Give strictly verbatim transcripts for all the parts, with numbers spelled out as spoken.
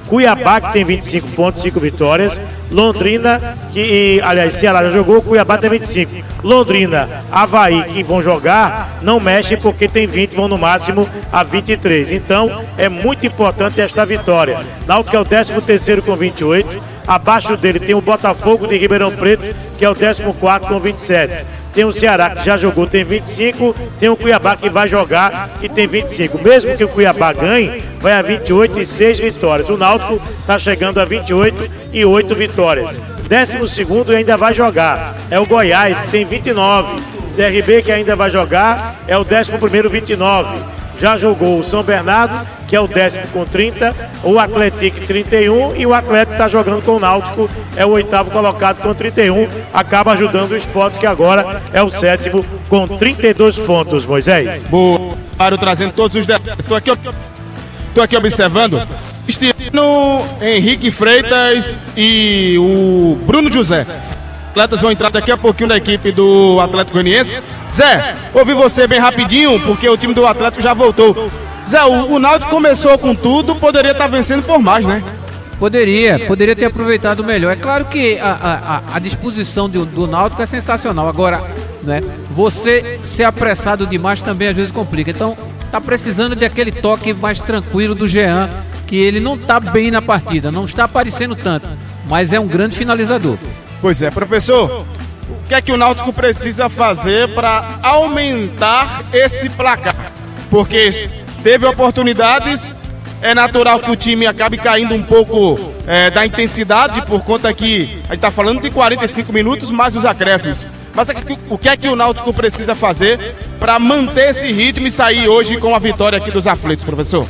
Cuiabá, que tem vinte e cinco pontos, cinco vitórias. Londrina, que, aliás, Ceará já jogou, Cuiabá tem vinte e cinco. Londrina, Avaí, que vão jogar, não mexem porque tem vinte, vão no máximo a vinte e três. Então, é muito importante esta vitória. Náutico é o décimo terceiro com vinte e oito. Abaixo dele tem o Botafogo de Ribeirão Preto, que é o décimo quarto com vinte e sete. Tem o Ceará, que já jogou, tem vinte e cinco. Tem o Cuiabá, que vai jogar, que tem vinte e cinco. Mesmo que o Cuiabá ganhe, vai a vinte e oito e seis vitórias. O Náutico está chegando a vinte e oito e oito vitórias. Décimo segundo ainda vai jogar é o Goiás, que tem vinte e nove. C R B, que ainda vai jogar, é o décimo primeiro, vinte e nove. Já jogou o São Bernardo, que é o décimo com trinta, o Atlético trinta e um e o Atlético está jogando com o Náutico, é o oitavo colocado com trinta e um, acaba ajudando o Sport, que agora é o sétimo com trinta e dois pontos, Moisés. Boa, Mário, trazendo todos os detalhes. Estou aqui, estou aqui observando Cristiano, Henrique Freitas e o Bruno José. Atletas vão entrar daqui a pouquinho da equipe do Atlético Goianiense. Zé, ouvi você bem rapidinho, porque o time do Atlético já voltou. Zé, o, o Náutico começou com tudo, poderia estar vencendo por mais, né? Poderia, poderia ter aproveitado melhor. É claro que a, a, a disposição do, do Náutico é sensacional. Agora, né, você ser apressado demais também às vezes complica. Então, tá precisando de aquele toque mais tranquilo do Jean, que ele não tá bem na partida, não está aparecendo tanto, mas é um grande finalizador. Pois é, professor, o que é que o Náutico precisa fazer para aumentar esse placar? Porque teve oportunidades, é natural que o time acabe caindo um pouco é, da intensidade, por conta que a gente está falando de quarenta e cinco minutos mais os acréscimos. Mas o que é que o Náutico precisa fazer para manter esse ritmo e sair hoje com a vitória aqui dos aflitos, professor?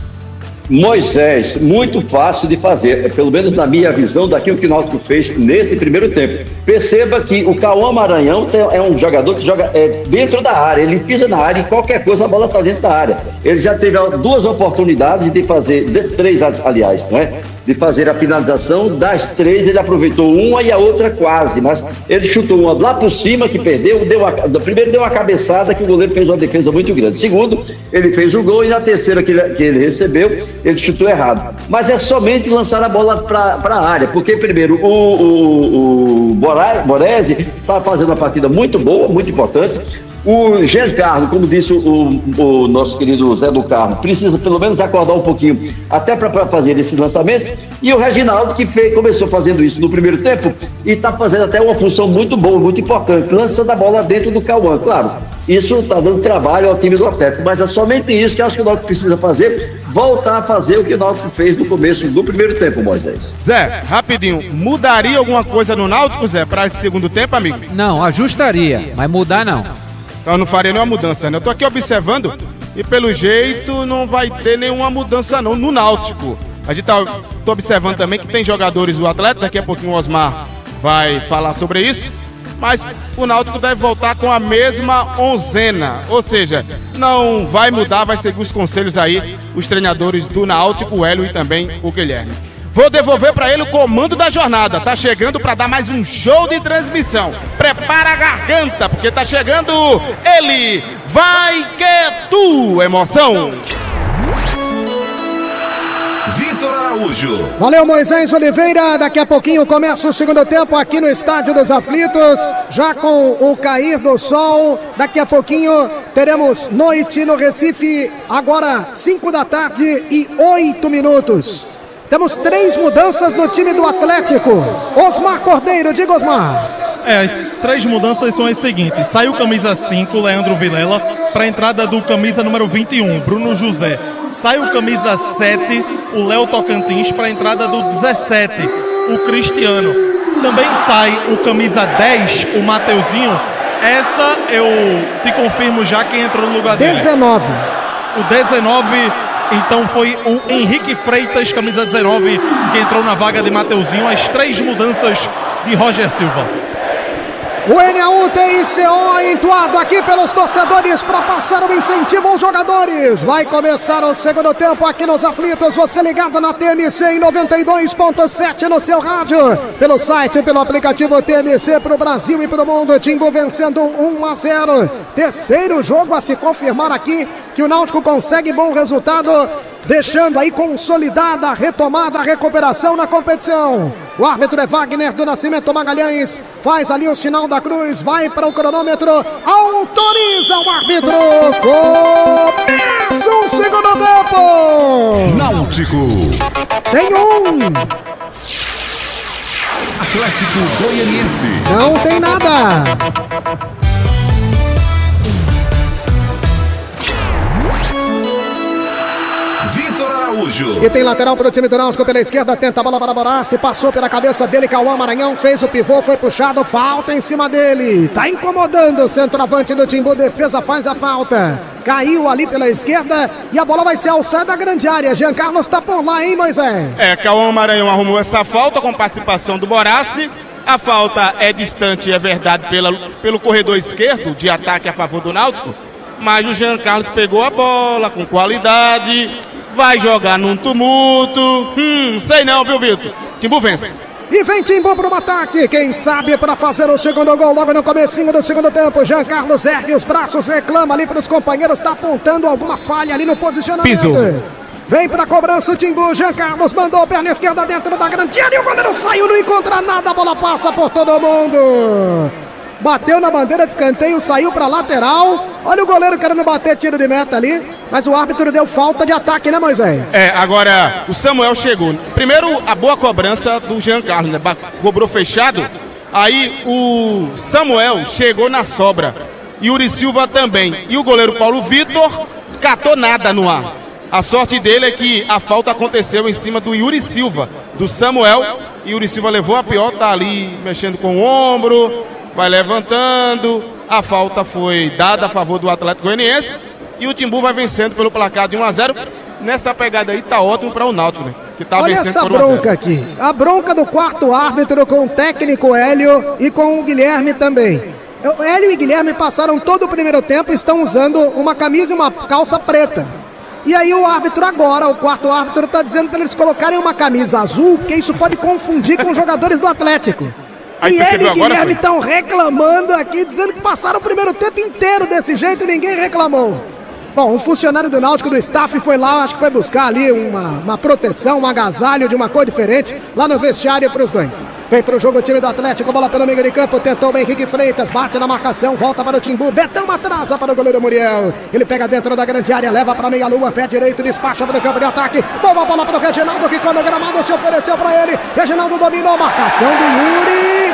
Moisés, muito fácil de fazer, pelo menos na minha visão daquilo que o Náutico fez nesse primeiro tempo. Perceba que o Cauã Maranhão é um jogador que joga é, dentro da área, ele pisa na área e qualquer coisa a bola está dentro da área. Ele já teve duas oportunidades de fazer, de, três aliás, não é? De fazer a finalização, das três ele aproveitou uma e a outra quase, mas ele chutou uma lá por cima que perdeu, deu a, primeiro deu uma cabeçada que o goleiro fez uma defesa muito grande, segundo, ele fez o gol e na terceira que ele, que ele recebeu, ele chutou errado, mas é somente lançar a bola para a área, porque primeiro o, o, o Boresi está fazendo uma partida muito boa, muito importante. O Giancarlo, como disse o, o nosso querido Zé do Carmo, precisa pelo menos acordar um pouquinho até para fazer esse lançamento. E o Reginaldo, que fez, começou fazendo isso no primeiro tempo e está fazendo até uma função muito boa, muito importante, lançando a bola dentro do Cauã. Claro, isso está dando trabalho ao time do Atlético, mas é somente isso que eu acho que o Náutico precisa fazer, voltar a fazer o que o Náutico fez no começo do primeiro tempo, Moisés. Zé, rapidinho, mudaria alguma coisa no Náutico, Zé, para esse segundo tempo, amigo? Não, ajustaria, mas mudar não. Então não faria nenhuma mudança, né? Eu tô aqui observando e pelo jeito não vai ter nenhuma mudança não no Náutico. A gente tá tô observando também que tem jogadores do Atlético, daqui a pouquinho o Osmar vai falar sobre isso, mas o Náutico deve voltar com a mesma onzena, ou seja, não vai mudar, vai seguir os conselhos aí, os treinadores do Náutico, o Hélio e também o Guilherme. Vou devolver para ele o comando da jornada. Tá chegando para dar mais um show de transmissão. Prepara a garganta, porque tá chegando ele. Vai que é tu, emoção. Vitor Araújo. Valeu, Moisés Oliveira. Daqui a pouquinho começa o segundo tempo aqui no Estádio dos Aflitos, já com o cair do sol. Daqui a pouquinho teremos noite no Recife, agora cinco da tarde e oito minutos. Temos três mudanças no time do Atlético. Osmar Cordeiro, diga, Osmar. É, as três mudanças são as seguintes. Saiu camisa cinco, Leandro Vilela, para a entrada do camisa número vinte e um, Bruno José. Saiu camisa sete, o Léo Tocantins, para a entrada do dezessete, o Cristiano. Também sai o camisa dez, o Mateuzinho. Essa eu te confirmo já quem entrou no lugar dele. dezenove. O dezenove... Então foi o Henrique Freitas, camisa dezenove, que entrou na vaga de Mateuzinho. As três mudanças de Roger Silva. O N A U T I C O entoado aqui pelos torcedores para passar um incentivo aos jogadores. Vai começar o segundo tempo aqui nos Aflitos. Você ligado na T M C em noventa e dois ponto sete no seu rádio. Pelo site, pelo aplicativo T M C para o Brasil e para o mundo. Timbu vencendo um a zero. Terceiro jogo a se confirmar aqui que o Náutico consegue bom resultado deixando aí consolidada a retomada, a recuperação na competição. O árbitro é Wagner do Nascimento Magalhães, faz ali o sinal da cruz, vai para o cronômetro, autoriza o árbitro. Começa o segundo tempo. Náutico. Tem um. Atlético Goianiense. Não tem nada. Vitor Araújo. E tem lateral para o time do Náutico pela esquerda, tenta a bola para Borassi, passou pela cabeça dele, Cauã Maranhão, fez o pivô, foi puxado, falta em cima dele, tá incomodando o centroavante do Timbu, defesa faz a falta, caiu ali pela esquerda e a bola vai ser alçada da grande área. Jean Carlos tá por lá, hein, Moisés? É, Cauã Maranhão arrumou essa falta com participação do Borassi. A falta é distante, é verdade, pela, pelo corredor esquerdo de ataque a favor do Náutico, mas o Jean Carlos pegou a bola com qualidade, vai jogar num tumulto. Hum, sei não, viu, Vitor? Timbu vence. E vem Timbu para o ataque, quem sabe para fazer o segundo gol logo no comecinho do segundo tempo. Jean Carlos ergue os braços, reclama ali para os companheiros, está apontando alguma falha ali no posicionamento. Piso. Vem para a cobrança o Timbu, Jean Carlos mandou a perna esquerda dentro da grande área e o goleiro saiu, não encontra nada, a bola passa por todo mundo. Bateu na bandeira de escanteio, saiu para lateral. Olha o goleiro querendo bater tiro de meta ali, mas o árbitro deu falta de ataque, né, Moisés? É, agora o Samuel chegou. Primeiro, a boa cobrança do Jean Carlos, né? Cobrou fechado. Aí o Samuel chegou na sobra. Yuri Silva também. E o goleiro Paulo Vitor catou nada no ar. A sorte dele é que a falta aconteceu em cima do Yuri Silva, do Samuel. Yuri Silva levou a pior, tá ali mexendo com o ombro, vai levantando. A falta foi dada a favor do Atlético Goianiense e o Timbu vai vencendo pelo placar de um a zero. Nessa pegada aí tá ótimo para o Náutico, né? Que tá Olha vencendo essa por um a zero. bronca aqui. A bronca do quarto árbitro com o técnico Hélio e com o Guilherme também. O Hélio e Guilherme passaram todo o primeiro tempo e estão usando uma camisa e uma calça preta. E aí o árbitro agora, o quarto árbitro, está dizendo para eles colocarem uma camisa azul, porque isso pode confundir com os jogadores do Atlético. Aí e ele e agora, Guilherme foi? estão reclamando aqui, dizendo que passaram o primeiro tempo inteiro desse jeito e ninguém reclamou. Bom, um funcionário do Náutico, do staff, foi lá, acho que foi buscar ali uma, uma proteção, um agasalho de uma cor diferente, lá no vestiário para os dois. Vem para o jogo o time do Atlético, bola pelo meio de campo, tentou o Henrique Freitas, bate na marcação, volta para o Timbu, Betão atrasa para o goleiro Muriel. Ele pega dentro da grande área, leva para a meia-lua, pé direito, despacha para o campo de ataque. Boa bola para o Reginaldo, que quando o gramado se ofereceu para ele. Reginaldo dominou, marcação do Yuri.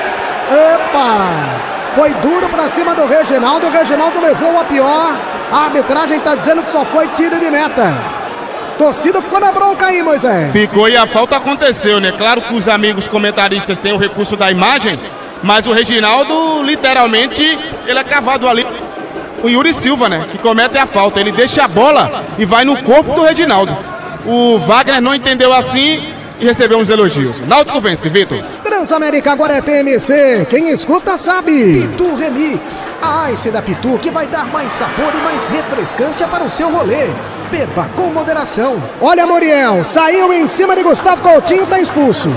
Epa! Foi duro pra cima do Reginaldo, o Reginaldo levou a pior. A arbitragem tá dizendo que só foi tiro de meta. Torcida ficou na bronca aí, Moisés. Ficou e a falta aconteceu, né? Claro que os amigos comentaristas têm o recurso da imagem, mas o Reginaldo, literalmente, ele é cavado ali. O Yuri Silva, né? Que comete a falta. Ele deixa a bola e vai no corpo do Reginaldo. O Wagner não entendeu assim e recebeu uns elogios. Náutico vence, Vitor. Transamérica agora é T M C, quem escuta sabe. Pitu Remix, a Ice da Pitu que vai dar mais sabor e mais refrescância para o seu rolê. Beba com moderação. Olha, Muriel, saiu em cima de Gustavo Coutinho, tá expulso.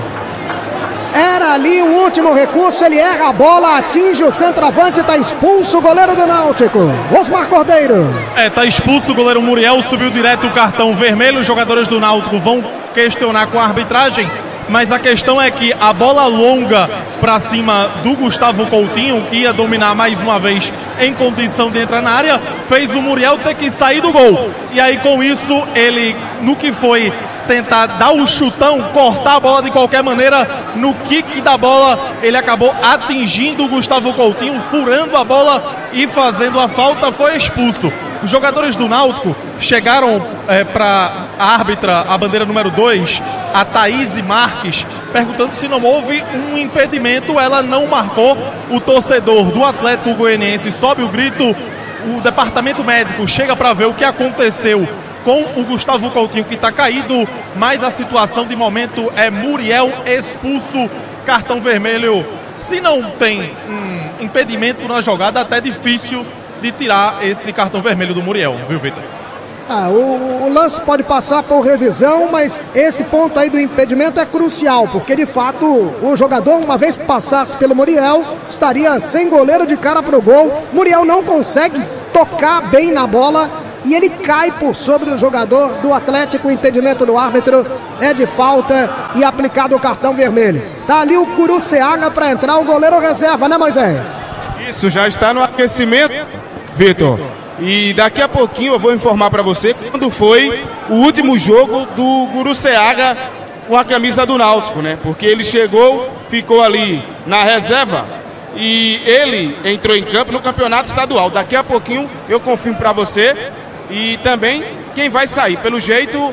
Era ali o último recurso, ele erra a bola, atinge o centroavante, tá expulso o goleiro do Náutico, Osmar Cordeiro. É, tá expulso o goleiro Muriel, subiu direto o cartão vermelho, os jogadores do Náutico vão questionar com a arbitragem, mas a questão é que a bola longa para cima do Gustavo Coutinho, que ia dominar mais uma vez em condição de entrar na área, fez o Muriel ter que sair do gol. E aí com isso, ele, no que foi tentar dar o chutão, cortar a bola de qualquer maneira, no kick da bola, ele acabou atingindo o Gustavo Coutinho, furando a bola e fazendo a falta, foi expulso. Os jogadores do Náutico chegaram é, para a árbitra, a bandeira número dois, a Thaís Marques, perguntando se não houve um impedimento. Ela não marcou. O torcedor do Atlético Goianiense sobe o grito, o departamento médico chega para ver o que aconteceu com o Gustavo Coutinho, que está caído, mas a situação de momento é Muriel expulso, cartão vermelho. Se não tem um impedimento na jogada, até difícil de tirar esse cartão vermelho do Muriel, viu, Vitor? Ah, o, o lance pode passar por revisão, mas esse ponto aí do impedimento é crucial, porque de fato o jogador, uma vez que passasse pelo Muriel, estaria sem goleiro de cara pro gol. Muriel não consegue tocar bem na bola e ele cai por sobre o jogador do Atlético. O entendimento do árbitro é de falta e aplicado o cartão vermelho. Tá ali o Curuceaga para entrar, o goleiro reserva, né, Moisés? Isso, já está no aquecimento, Vitor. E daqui a pouquinho eu vou informar para você quando foi o último jogo do Curuceaga com a camisa do Náutico, né? Porque ele chegou, ficou ali na reserva e ele entrou em campo no campeonato estadual. Daqui a pouquinho eu confirmo para você e também quem vai sair. Pelo jeito,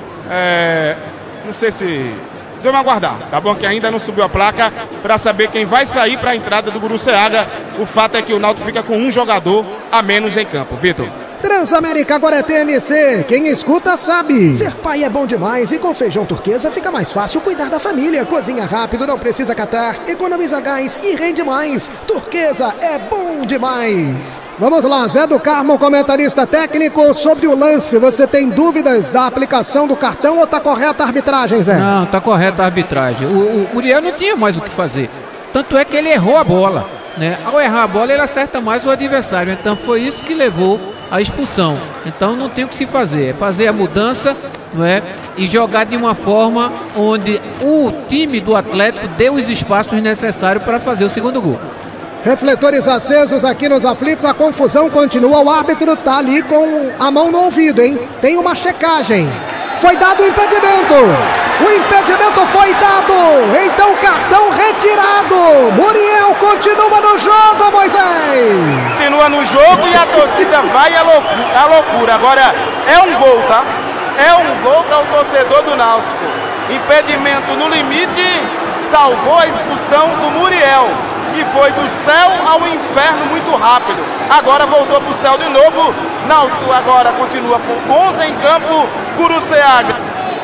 é... não sei se... Vamos aguardar, tá bom? Que ainda não subiu a placa para saber quem vai sair para a entrada do Curuceaga. O fato é que o Náutico fica com um jogador a menos em campo. Vitor. Transamérica agora é T M C, quem escuta sabe. Ser pai é bom demais e com feijão turquesa fica mais fácil cuidar da família. Cozinha rápido, não precisa catar, economiza gás e rende mais. Turquesa é bom demais. Vamos lá, Zé do Carmo, comentarista técnico, sobre o lance. Você tem dúvidas da aplicação do cartão ou tá correta a arbitragem, Zé? Não, tá correta a arbitragem. O, o Muriel não tinha mais o que fazer. Tanto é que ele errou a bola, né? Ao errar a bola, ele acerta mais o adversário. Então foi isso que levou a expulsão. Então não tem o que se fazer, é fazer a mudança, não é? E jogar de uma forma onde o time do Atlético dê os espaços necessários para fazer o segundo gol. Refletores acesos aqui nos aflitos, a confusão continua, o árbitro tá ali com a mão no ouvido, hein? Tem uma checagem. Foi dado o impedimento. O impedimento foi dado. Então cartão retirado. Muriel continua no jogo, Moisés. Continua no jogo e a torcida vai à loucura. À loucura. Agora é um gol, tá? É um gol para o torcedor do Náutico. Impedimento no limite, salvou a expulsão do Muriel, que foi do céu ao inferno muito rápido. Agora voltou para o céu de novo. Náutico agora continua com onze em campo. Curuceaga.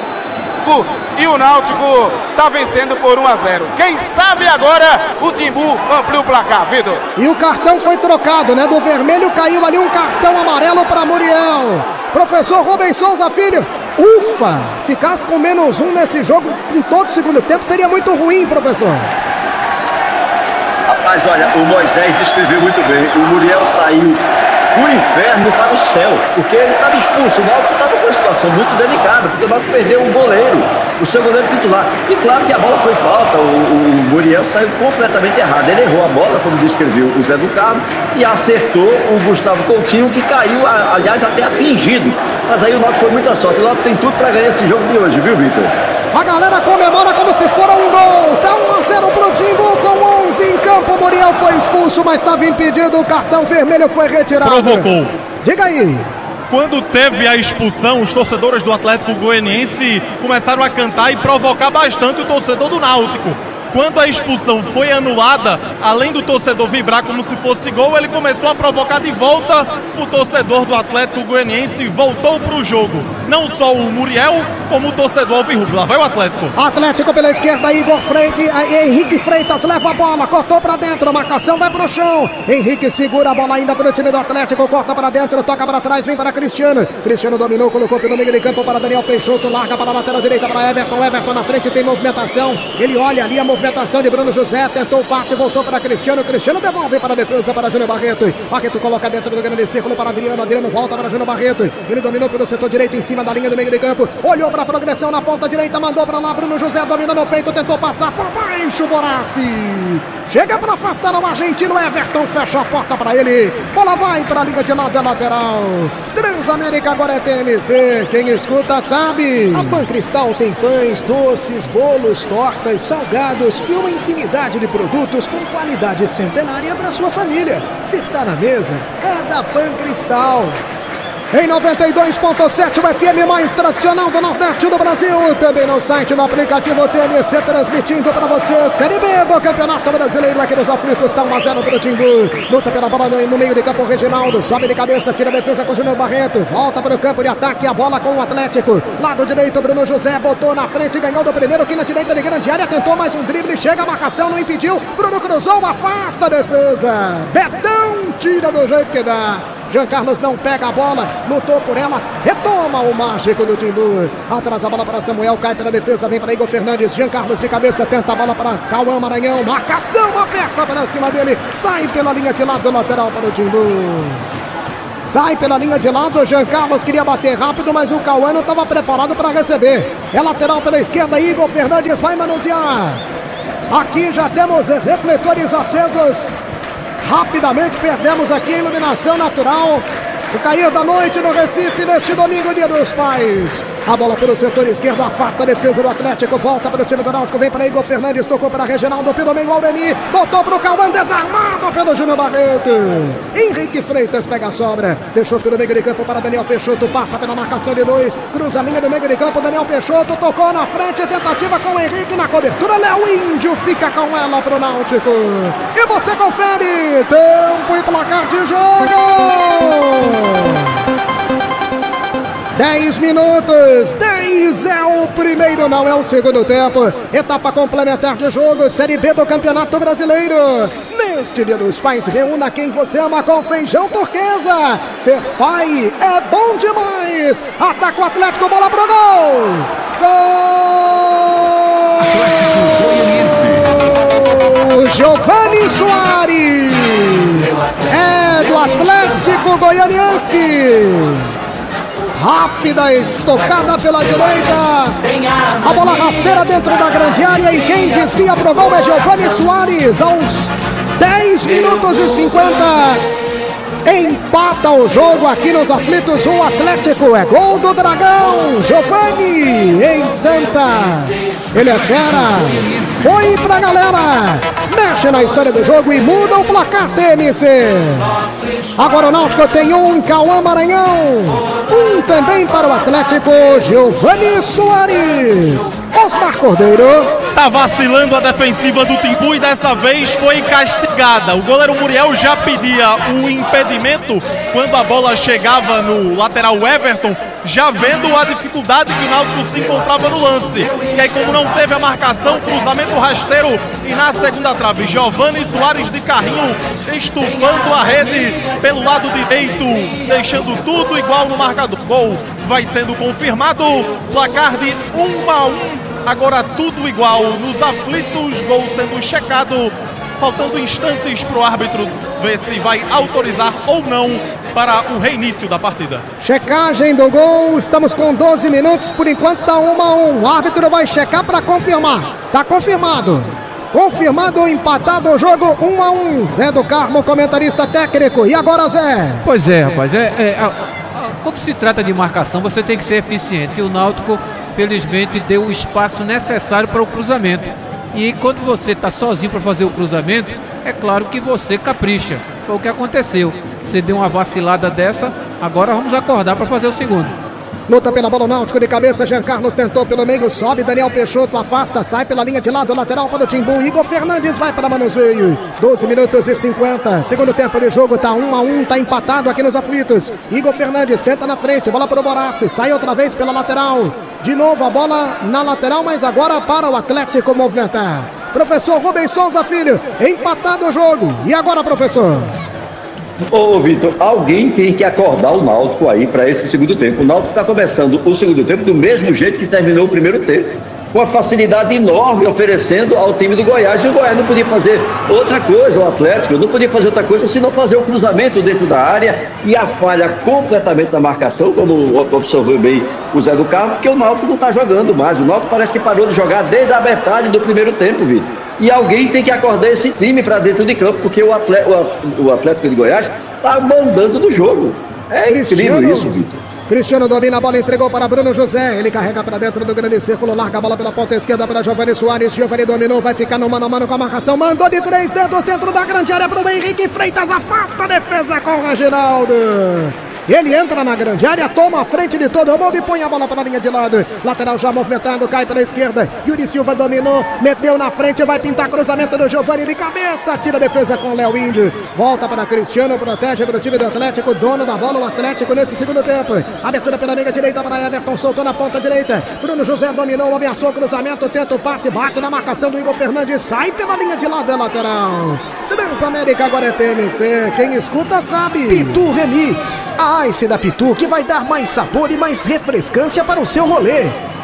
E o Náutico está vencendo por um a zero. Quem sabe agora o Timbu amplia o placar, Vitor. E o cartão foi trocado, né? Do vermelho caiu ali um cartão amarelo para Muriel. Professor Rubens Souza Filho, ufa! Ficasse com menos um nesse jogo em todo o segundo tempo seria muito ruim, professor. Rapaz, olha, o Moisés descreveu muito bem. O Muriel saiu do inferno para o céu, porque ele estava expulso. O Náutico estava com uma situação muito delicada, porque o Náutico perdeu um goleiro, o seu goleiro titular. E claro que a bola foi falta, o, o Muriel saiu completamente errado. Ele errou a bola, como descreveu o Zé do Carmo, e acertou o Gustavo Coutinho, que caiu, aliás, até atingido. Mas aí o Náutico foi muita sorte. O Náutico tem tudo para ganhar esse jogo de hoje, viu, Vitor? A galera comemora como se for um gol. Tá um a zero pro Timbu com onze em campo. O Muriel foi expulso, mas estava impedido. O cartão vermelho foi retirado. Provocou. Diga aí. Quando teve a expulsão, os torcedores do Atlético Goianiense começaram a cantar e provocar bastante o torcedor do Náutico. Quando a expulsão foi anulada, além do torcedor vibrar como se fosse gol, ele começou a provocar de volta o torcedor do Atlético Goianiense e voltou para o jogo. Não só o Muriel, como o torcedor alvirrubro. Lá vai o Atlético. Atlético pela esquerda, Igor Freitas, Henrique Freitas leva a bola, cortou para dentro, a marcação vai pro chão. Henrique segura a bola ainda para o time do Atlético, corta para dentro, toca para trás, vem para Cristiano. Cristiano dominou, colocou pelo meio de campo para Daniel Peixoto, larga para a lateral direita para Everton. Everton na frente tem movimentação, ele olha ali a movimentação. Movimentação de Bruno José, tentou o passe, voltou para Cristiano, Cristiano devolve para a defesa para Júnior Barreto, Barreto coloca dentro do grande círculo para Adriano, Adriano volta para Júnior Barreto, ele dominou pelo setor direito em cima da linha do meio de campo, olhou para a progressão na ponta direita, mandou para lá, Bruno José domina no peito, tentou passar, por baixo, Borassi, chega para afastar o argentino, Everton fecha a porta para ele, bola vai para a liga de lado, é lateral, Transamérica agora é T M C, quem escuta sabe. A Pancristal tem pães, doces, bolos, tortas, salgados e uma infinidade de produtos com qualidade centenária para sua família. Se tá na mesa, é da Pancristal. Em noventa e dois ponto sete, o F M mais tradicional do Nordeste do Brasil. Também no site, no aplicativo T N C, transmitindo para você Série B do Campeonato Brasileiro. Aqui nos aflitos, está um a zero para o Timbu. Luta pela bola no meio de campo, Reginaldo. Sobe de cabeça, tira a defesa com o Júnior Barreto. Volta para o campo de ataque, a bola com o Atlético. Lado direito, Bruno José botou na frente, ganhou do primeiro. Aqui na direita de grande área, tentou mais um drible. Chega a marcação, não impediu. Bruno cruzou, afasta a defesa. Betão tira do jeito que dá. Jean Carlos não pega a bola, lutou por ela, retoma o mágico do Timbu. Atrás a bola para Samuel, cai pela defesa, vem para Igor Fernandes. Jean Carlos de cabeça, tenta a bola para Cauã Maranhão. Marcação aperta para cima dele, sai pela linha de lado, lateral para o Timbu. sai pela linha de lado, Jean Carlos queria bater rápido, mas o Cauã não estava preparado para receber. É lateral pela esquerda, Igor Fernandes vai manusear. Aqui já temos refletores acesos. Rapidamente perdemos aqui a iluminação natural. O cair da noite no Recife neste domingo, Dia dos Pais. A bola pelo setor esquerdo, afasta a defesa do Atlético, volta para o time do Náutico, vem para Igor Fernandes, tocou para Reginaldo, pelo meio Aldemir, botou para o Cauã, desarmado pelo Júnior Barreto. Henrique Freitas pega a sobra, deixou pelo meio de campo para Daniel Peixoto, passa pela marcação de dois, cruza a linha do meio de campo, Daniel Peixoto tocou na frente, tentativa com o Henrique na cobertura, Léo Índio fica com ela para o Náutico. E você confere, tempo e placar de jogo. dez minutos, dez é o primeiro, não é o segundo tempo. Etapa complementar de jogo, Série B do Campeonato Brasileiro. Neste Dia dos Pais, reúna quem você ama com feijão turquesa. Ser pai é bom demais. Ataca o Atlético, bola pro gol. Gol! Giovani Soares. É do Atlético Goianiense. Rápida estocada pela direita. A bola rasteira dentro da grande área. E quem desvia pro gol é Giovani Soares. Aos dez minutos e cinquenta. Empata o jogo aqui nos aflitos. O Atlético é gol do Dragão. Giovani em Santa. Ele é fera. Foi pra galera. Mexe na história do jogo e muda o placar, T M C. Agora o Náutico tem um, Cauã Maranhão. Um também para o Atlético, Giovani Soares. Osmar Cordeiro. Tá vacilando a defensiva do Timbu e dessa vez foi castigada. O goleiro Muriel já pedia o impedimento quando a bola chegava no lateral Everton, já vendo a dificuldade que o Náutico se encontrava no lance. E aí, como não teve a marcação, cruzamento rasteiro e na segunda trave, Giovani Soares de carrinho estufando a rede pelo lado direito, deixando tudo igual no marcador. Gol vai sendo confirmado, placar de um a um, agora tudo igual nos aflitos, gol sendo checado, faltando instantes para o árbitro ver se vai autorizar ou não para o reinício da partida. Checagem do gol, estamos com doze minutos, por enquanto está um a um. O árbitro vai checar para confirmar. Está confirmado. Confirmado, empatado o jogo, um a um. Zé do Carmo, comentarista técnico. E agora, Zé? Pois é, rapaz. É, é, a, a, quando se trata de marcação, você tem que ser eficiente. E o Náutico, felizmente, deu o espaço necessário para o cruzamento. E quando você está sozinho para fazer o cruzamento, é claro que você capricha. Foi o que aconteceu. Você deu uma vacilada dessa, agora vamos acordar para fazer o segundo. Luta pela bola, o Náutico de cabeça, Jean Carlos tentou pelo meio, sobe, Daniel Peixoto afasta, sai pela linha de lado, lateral para o Timbu, Igor Fernandes vai para manuseio. doze minutos e cinquenta, segundo tempo de jogo, tá um a um, tá empatado aqui nos aflitos. Igor Fernandes tenta na frente, bola para o Borassi, sai outra vez pela lateral. De novo a bola na lateral, mas agora para o Atlético movimentar. Professor Rubens Souza Filho, empatado o jogo. E agora, professor? Ô, Vitor, alguém tem que acordar o Náutico aí para esse segundo tempo. O Náutico está começando o segundo tempo do mesmo jeito que terminou o primeiro tempo, com a facilidade enorme oferecendo ao time do Goiás. E o Goiás não podia fazer outra coisa, o Atlético não podia fazer outra coisa senão fazer o cruzamento dentro da área e a falha completamente na marcação, como observou bem o Zé do Carmo, porque o Náutico não está jogando mais. O Náutico parece que parou de jogar desde a metade do primeiro tempo, Vitor. E alguém tem que acordar esse time para dentro de campo, porque o Atlético, o Atlético de Goiás está mandando no jogo. É incrível isso, Vitor. Cristiano domina a bola, entregou para Bruno José. Ele carrega para dentro do grande círculo, larga a bola pela ponta esquerda para Giovani Soares. Giovani dominou, vai ficar no mano a mano com a marcação. Mandou de três dedos dentro da grande área para o Henrique Freitas. Afasta a defesa com o Reginaldo. Ele entra na grande área, toma a frente de todo mundo e põe a bola para a linha de lado. Lateral já movimentado, cai pela esquerda. Yuri Silva dominou, meteu na frente, vai pintar cruzamento do Giovani de cabeça. Tira a defesa com o Léo Índio. Volta para Cristiano, protege para o time do Atlético. Dono da bola, o Atlético nesse segundo tempo. Abertura pela meia direita para Everton, soltou na ponta direita. Bruno José dominou, ameaçou o cruzamento, tenta o passe, bate na marcação do Igor Fernandes. Sai pela linha de lado, é lateral. Transamérica agora é T M C. Quem escuta sabe. Pitu Remix. A Ice da Pitu que vai dar mais sabor e mais refrescância para o seu rolê.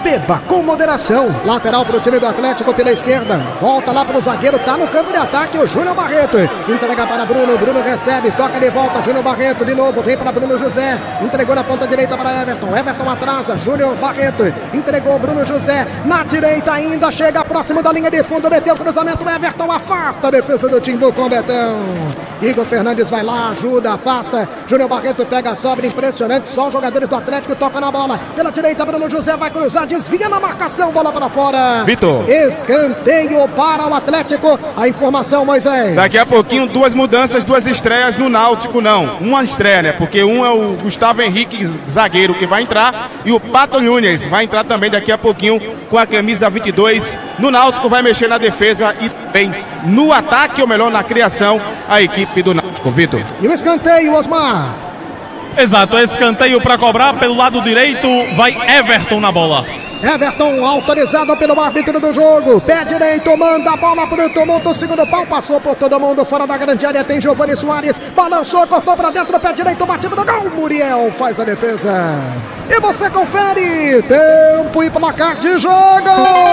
beba com moderação. Lateral para o time do Atlético pela esquerda. Volta lá para o zagueiro, tá no campo de ataque o Júnior Barreto. Entrega para Bruno, Bruno recebe, toca de volta, Júnior Barreto de novo, vem para Bruno José. Entregou na ponta direita para Everton. Everton atrasa, Júnior Barreto. Entregou Bruno José na direita ainda, chega próximo da linha de fundo, meteu o cruzamento, Everton afasta a defesa do Timbu com Betão. Igor Fernandes vai lá, ajuda, afasta. Júnior Barreto pega a sobra, impressionante. Só os jogadores do Atlético tocam na bola. Pela direita, Bruno José vai cruzar, desvia na marcação, bola para fora. Vitor. Escanteio para o Atlético. A informação, Moisés. Daqui a pouquinho, duas mudanças, duas estreias no Náutico, não. Uma estreia, né? Porque um é o Gustavo Henrique, zagueiro, que vai entrar. E o Pato Nunes vai entrar também daqui a pouquinho com a camisa vinte e dois. No Náutico vai mexer na defesa e bem no ataque, ou melhor, na criação, a equipe do Náutico. Vitor. E o escanteio, Osmar. Exato, escanteio para cobrar pelo lado direito, vai Everton na bola. Everton autorizado pelo árbitro do jogo, pé direito, manda a bola para o tumulto, segundo pau, passou por todo mundo, fora da grande área, tem Giovani Soares, balançou, cortou para dentro, pé direito, batido no gol, Muriel faz a defesa. E você confere, tempo e placar de jogo.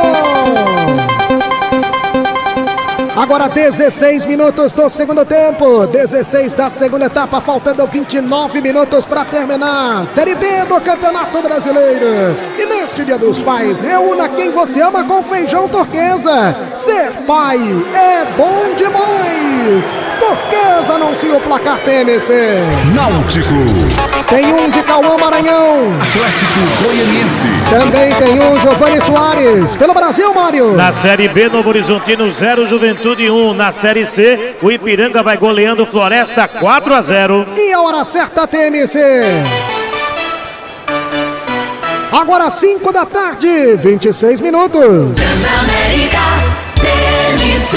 Agora dezesseis minutos do segundo tempo, dezesseis da segunda etapa, faltando vinte e nove minutos para terminar. Série B do Campeonato Brasileiro. E neste Dia dos Pais, reúna quem você ama com feijão Turquesa. Ser pai é bom demais. Turquesa anuncia o placar T M C. Náutico. Tem um de Cauã Maranhão. Atlético Goianiense. Também tem um Giovani Soares. Pelo Brasil, Mário. Na Série B, Novo Horizontino zero, Juventude um. Na Série C, o Ipiranga vai goleando Floresta quatro a zero. E a hora certa, T M C. Agora cinco da tarde, vinte e seis minutos. Transamérica, T M C.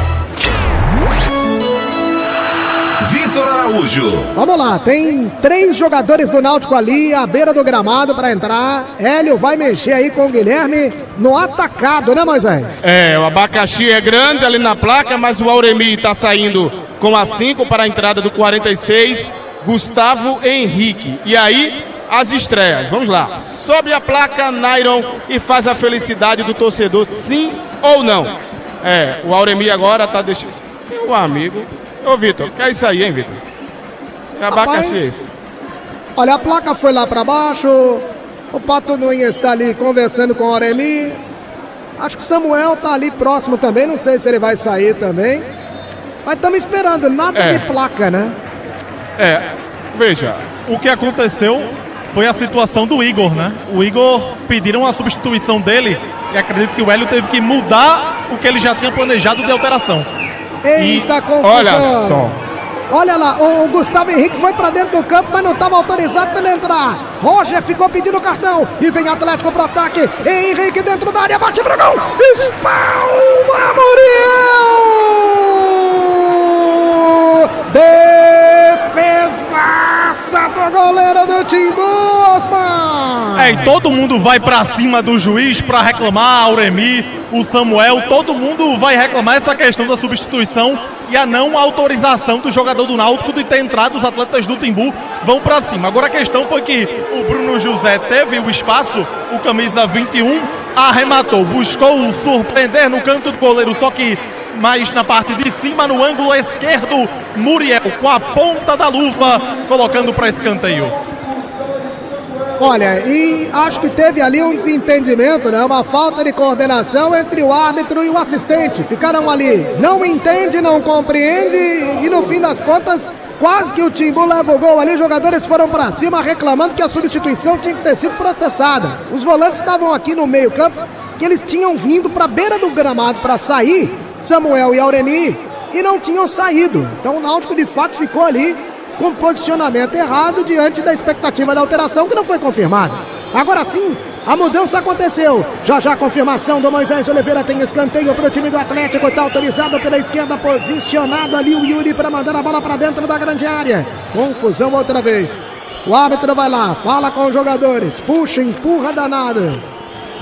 Vitor Araújo. Vamos lá, tem três jogadores do Náutico ali à beira do gramado para entrar. Hélio vai mexer aí com o Guilherme no atacado, né, Moisés? É, o abacaxi é grande ali na placa, mas o Auremi está saindo com a cinco para a entrada do quarenta e seis, Gustavo Henrique. E aí, as estreias. Vamos lá. Sobe a placa, Nairon, e faz a felicidade do torcedor, sim ou não. É, o Auremi agora está deixando... Meu amigo... Ô, Vitor, que é isso aí, hein, Vitor? É abacaxi esse. Olha, a placa foi lá para baixo. O Pato Nunes está ali conversando com o Auremi. Acho que Samuel tá ali próximo também. Não sei se ele vai sair também. Mas estamos esperando. Nada É. de placa, né? É, veja. O que aconteceu foi a situação do Igor, né? O Igor pediram a substituição dele e acredito que o Hélio teve que mudar o que ele já tinha planejado de alteração. Eita, E- confusão. olha só. Olha lá, o, o Gustavo Henrique foi pra dentro do campo, mas não estava autorizado para ele entrar. Roger ficou pedindo cartão. E vem Atlético pro ataque. Henrique dentro da área, bate pro gol. Espalma, Muriel! Defesaça do goleiro do Timbu, Osmar! É, e todo mundo vai pra cima do juiz pra reclamar, Auremi, o Samuel, todo mundo vai reclamar essa questão da substituição e a não autorização do jogador do Náutico de ter entrado. Os atletas do Timbu vão pra cima. Agora a questão foi que o Bruno José teve o espaço, o camisa vinte e um, arrematou, buscou surpreender no canto do goleiro, só que mais na parte de cima, no ângulo esquerdo, Muriel com a ponta da luva, colocando para escanteio. Olha, e acho que teve ali um desentendimento, né? Uma falta de coordenação entre o árbitro e o assistente. Ficaram ali, não entende, não compreende, e no fim das contas, quase que o Timbu leva o gol ali. Os jogadores foram pra cima reclamando que a substituição tinha que ter sido processada. Os volantes estavam aqui no meio campo, que eles tinham vindo pra beira do gramado para sair, Samuel e Auremi, e não tinham saído. Então o Náutico de fato ficou ali com posicionamento errado diante da expectativa da alteração que não foi confirmada. Agora sim, a mudança aconteceu. Já já a confirmação do Moisés Oliveira, tem escanteio para o time do Atlético, está autorizado pela esquerda, posicionado ali o Yuri para mandar a bola para dentro da grande área. Confusão outra vez. O árbitro vai lá, fala com os jogadores, puxa, empurra danado.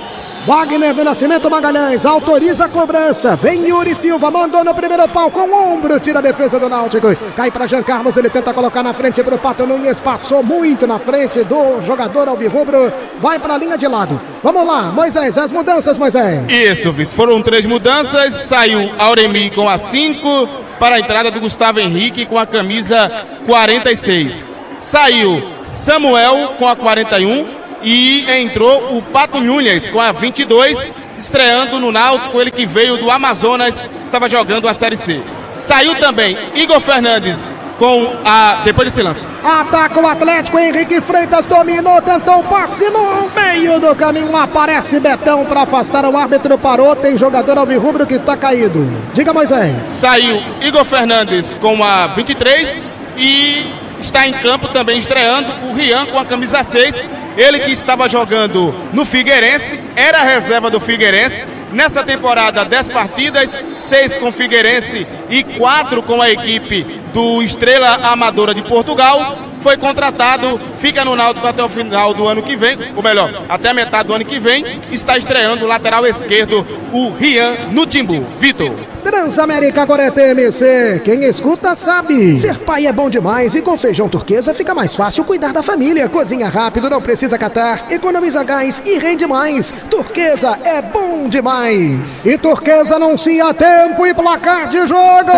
Wagner do Nascimento Magalhães autoriza a cobrança. Vem Yuri Silva, mandou no primeiro pau com o ombro, tira a defesa do Náutico. Cai para Jean Carlos, ele tenta colocar na frente para o Pato Nunes, passou muito na frente do jogador alvirrubro, vai para a linha de lado. Vamos lá, Moisés, as mudanças, Moisés. Isso, Vitor, foram três mudanças. Saiu Auremi com a cinco para a entrada do Gustavo Henrique com a camisa quarenta e seis. Saiu Samuel com a quarenta e um. E entrou o Pato Nunes com a vinte e dois, estreando no Náutico, ele que veio do Amazonas, estava jogando a Série C. Saiu também Igor Fernandes com a... depois desse lance. Ataca o Atlético, Henrique Freitas dominou, tentou um passe no meio do caminho, aparece Betão para afastar, o árbitro parou, tem jogador alvirrubro que está caído. Diga, Moisés. Saiu Igor Fernandes com a vinte e três e está em campo também estreando o Rian com a camisa seis. Ele que estava jogando no Figueirense, era a reserva do Figueirense. Nessa temporada, dez partidas, seis com Figueirense e quatro com a equipe do Estrela Amadora de Portugal. Foi contratado, fica no Náutico até o final do ano que vem, ou melhor, até a metade do ano que vem. Está estreando o lateral esquerdo, o Rian no Timbu. Vitor. Transamérica agora é T M C, quem escuta sabe. Ser pai é bom demais e com feijão turquesa fica mais fácil cuidar da família. Cozinha rápido, não precisa catar, economiza gás e rende mais. Turquesa é bom demais. E Turquesa anuncia tempo e placar de jogo.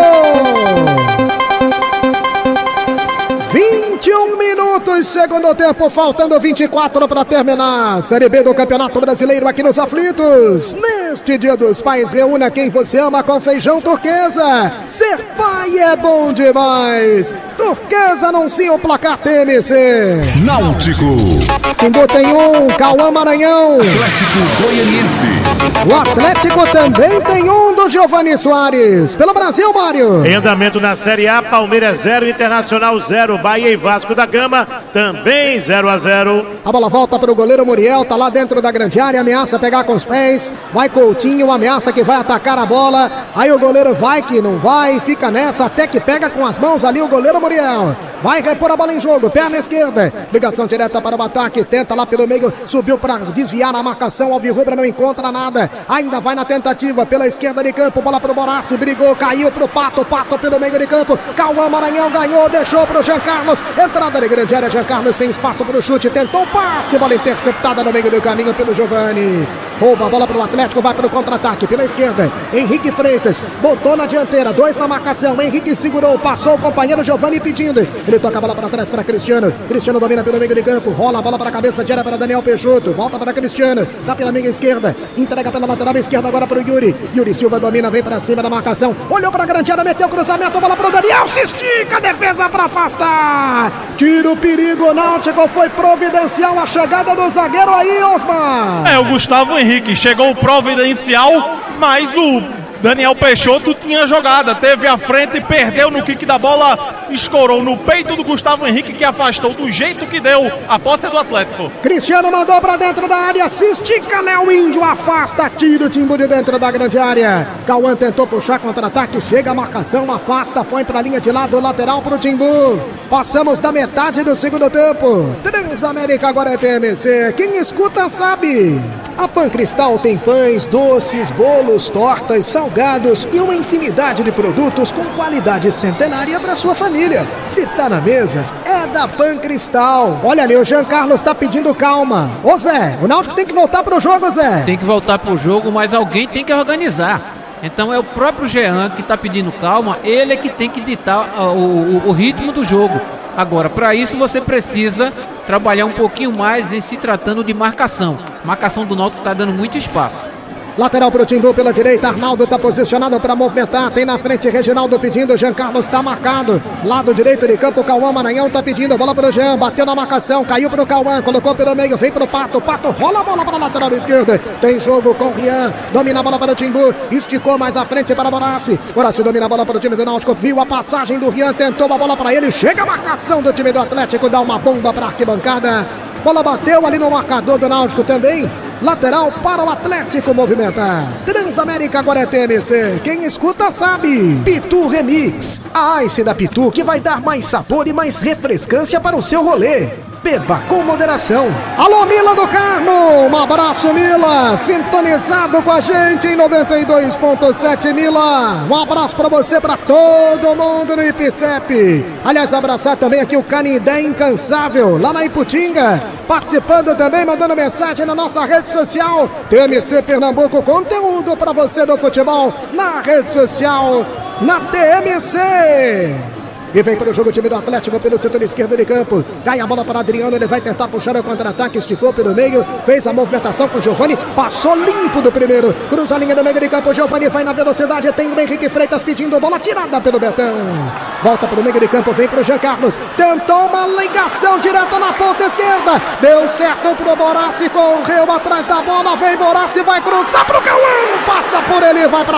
vinte e um minutos, segundo tempo, faltando vinte e quatro para terminar. Série B do Campeonato Brasileiro aqui nos Aflitos. Neste Dia dos Pais, reúna quem você ama com feijão turquesa. Ser pai é bom demais. Turquesa anuncia o placar T M C. Náutico. Timbu tem um, Cauã Maranhão. Atlético Goianiense. O Atlético também tem um do Giovanni Soares. Pelo Brasil, Mário. Em andamento na Série A, Palmeiras zero, Internacional zero, Bahia e Vasco da Gama também zero a zero. A bola volta para o goleiro Muriel, tá lá dentro da grande área, ameaça pegar com os pés. Vai Coutinho, ameaça que vai atacar a bola. Aí o goleiro vai que não vai, fica nessa até que pega com as mãos ali o goleiro Muriel. Vai repor a bola em jogo, perna esquerda. Ligação direta para o ataque, tenta lá pelo meio, subiu para desviar na marcação. Alvirrubra não encontra nada. Ainda vai na tentativa pela esquerda de campo, bola para o Borassi, brigou, caiu para o Pato, Pato pelo meio de campo. Cauã Maranhão ganhou, deixou para o Jean Carlos. Entrada de grande área, Jean Carlos sem espaço para o chute, tentou o passe, bola interceptada no meio do caminho pelo Giovanni. Rouba a bola para o Atlético, vai para o contra-ataque pela esquerda. Henrique Freitas botou na dianteira, dois na marcação. Henrique segurou, passou o companheiro Giovanni pedindo. Ele toca a bola para trás para Cristiano. Cristiano domina pelo meio de campo, rola a bola para a cabeça de área para Daniel Peixoto. Volta para Cristiano, dá pela meia esquerda, entrega pela lateral esquerda agora para o Yuri. Yuri Silva domina, vem para cima da marcação. Olhou para a grande área, meteu o cruzamento, bola para o Daniel. Se estica, defesa para afastar. Tira o perigo, o Náutico foi providencial a chegada do zagueiro aí, Osmar. É, o Gustavo Henrique chegou providencial, mas o Daniel Peixoto tinha jogada, teve a frente, perdeu no kick da bola, escorou no peito do Gustavo Henrique, que afastou do jeito que deu a posse do Atlético. Cristiano mandou pra dentro da área, se estica, Léo Índio, afasta, tira o Timbu de dentro da grande área. Cauã tentou puxar contra-ataque, chega a marcação, afasta, põe pra linha de lado, lateral pro Timbu. Passamos da metade do segundo tempo. Transamérica agora é T M C, quem escuta sabe. A Pancristal tem pães, doces, bolos, tortas, salgados e uma infinidade de produtos com qualidade centenária para sua família. Se tá na mesa, é da Pancristal. Olha ali, o Jean Carlos tá pedindo calma. Ô Zé, o Náutico tem que voltar pro jogo, Zé. Tem que voltar pro jogo, mas alguém tem que organizar. Então é o próprio Jean que tá pedindo calma, ele é que tem que ditar uh, o, o, o ritmo do jogo. Agora, para isso você precisa trabalhar um pouquinho mais em se tratando de marcação. Marcação do Náutico está dando muito espaço. Lateral pro Timbu pela direita, Arnaldo tá posicionado para movimentar, tem na frente Reginaldo pedindo, Jean Carlos tá marcado, lado direito de campo, Cauã Maranhão tá pedindo, bola pro Jean, bateu na marcação, caiu pro Cauã, colocou pelo meio, vem pro Pato, Pato rola a bola para a lateral esquerda, tem jogo com o Rian, domina a bola para o Timbu, esticou mais à frente para Borassi, Borassi domina a bola para o time do Náutico, viu a passagem do Rian, tentou a bola para ele, chega a marcação do time do Atlético, dá uma bomba para a arquibancada, bola bateu ali no marcador do Náutico também. Lateral para o Atlético movimentar. Transamérica agora é T M C. Quem escuta sabe. Pitu Remix. A Ice da Pitu que vai dar mais sabor e mais refrescância para o seu rolê. Beba com moderação. Alô, Mila do Carmo, um abraço, Mila, sintonizado com a gente em noventa e dois ponto sete, Mila. Um abraço pra você, pra todo mundo no Ipicep. Aliás, abraçar também aqui o Canindé Incansável, lá na Iputinga, participando também, mandando mensagem na nossa rede social, T M C Pernambuco, conteúdo pra você do futebol na rede social, na T M C. E vem para o jogo o time do Atlético pelo setor esquerdo de campo. Cai a bola para Adriano, ele vai tentar puxar o contra-ataque, esticou pelo meio, fez a movimentação com o Giovani, passou limpo do primeiro, cruza a linha do meio de campo, Giovani vai na velocidade, tem o Henrique Freitas pedindo bola, tirada pelo Betão. Volta para o meio de campo, vem para o Jean Carlos, tentou uma ligação direta na ponta esquerda, deu certo para o Borassi, correu atrás da bola, vem Borassi, vai cruzar para o Cauã, passa por ele e vai para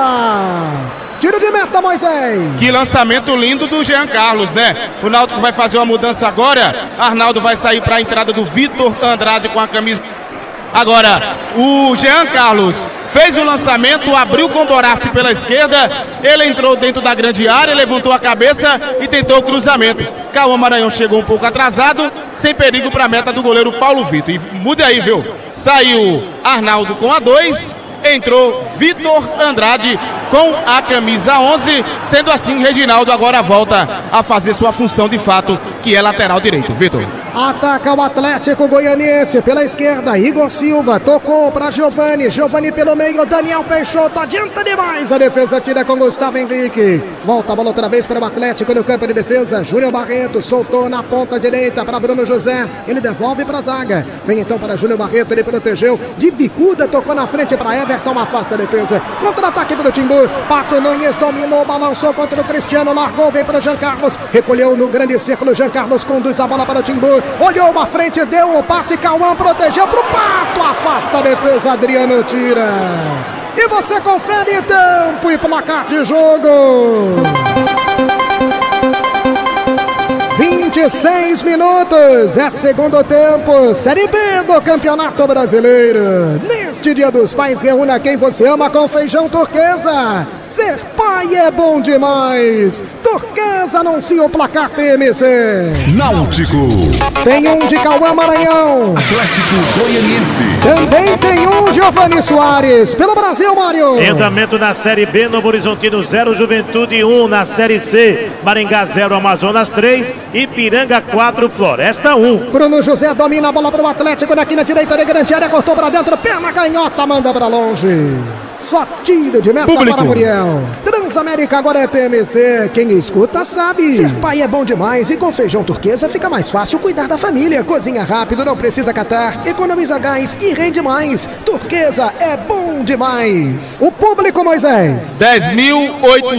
fora. Tiro de meta, Moisés. Que lançamento lindo do Jean Carlos, né? O Náutico vai fazer uma mudança agora. Arnaldo vai sair para a entrada do Vitor Andrade com a camisa. Agora, o Jean Carlos fez o lançamento, abriu com o Borassi pela esquerda. Ele entrou dentro da grande área, levantou a cabeça e tentou o cruzamento. Cauã Maranhão chegou um pouco atrasado, sem perigo para a meta do goleiro Paulo Vitor. E mude aí, viu? Saiu Arnaldo com a dois. Entrou Vitor Andrade com a camisa onze, sendo assim Reginaldo agora volta a fazer sua função de fato, que é lateral direito. Vitor. Ataca o Atlético Goianiense pela esquerda, Igor Silva tocou para Giovani, Giovani pelo meio, Daniel Peixoto adianta demais, a defesa tira com Gustavo Henrique, volta a bola outra vez para o Atlético no campo de defesa, Júnior Barreto soltou na ponta direita para Bruno José, ele devolve para a zaga, vem então para Júnior Barreto, ele protegeu, de bicuda tocou na frente para Everton, afasta a defesa, contra-ataque para o Timbu, Pato Nunes dominou, balançou contra o Cristiano, largou, vem para o Jean Carlos, recolheu no grande círculo, Jean Carlos conduz a bola para o Timbu, olhou uma frente, deu o passe, Cauã protegeu pro Pato, afasta a defesa, Adriano tira. E você confere tempo e placar de jogo. vinte e seis minutos, é segundo tempo, Série B do Campeonato Brasileiro. Neste Dia dos Pais, reúna quem você ama com feijão turquesa. Ser pai é bom demais. Turquesa anuncia o placar T M C. Náutico. Tem um de Cauã Maranhão. Atlético Goianiense. Também tem um Giovani Soares. Pelo Brasil, Mário. Andamento na Série B, Novo Horizontino zero, Juventude um. Na Série C, Maringá zero, Amazonas três. Ipiranga quatro, Floresta um. Bruno José domina a bola para o Atlético daqui na direita de grande área, cortou para dentro, perna canhota, manda para longe. Só tiro de meta Público. Para Muriel. Transamérica agora é T M C. Quem escuta sabe. Ser pai é bom demais e com feijão turquesa fica mais fácil cuidar da família. Cozinha rápido, não precisa catar, economiza gás e rende mais. Turquesa é bom demais. O público, Moisés. dez mil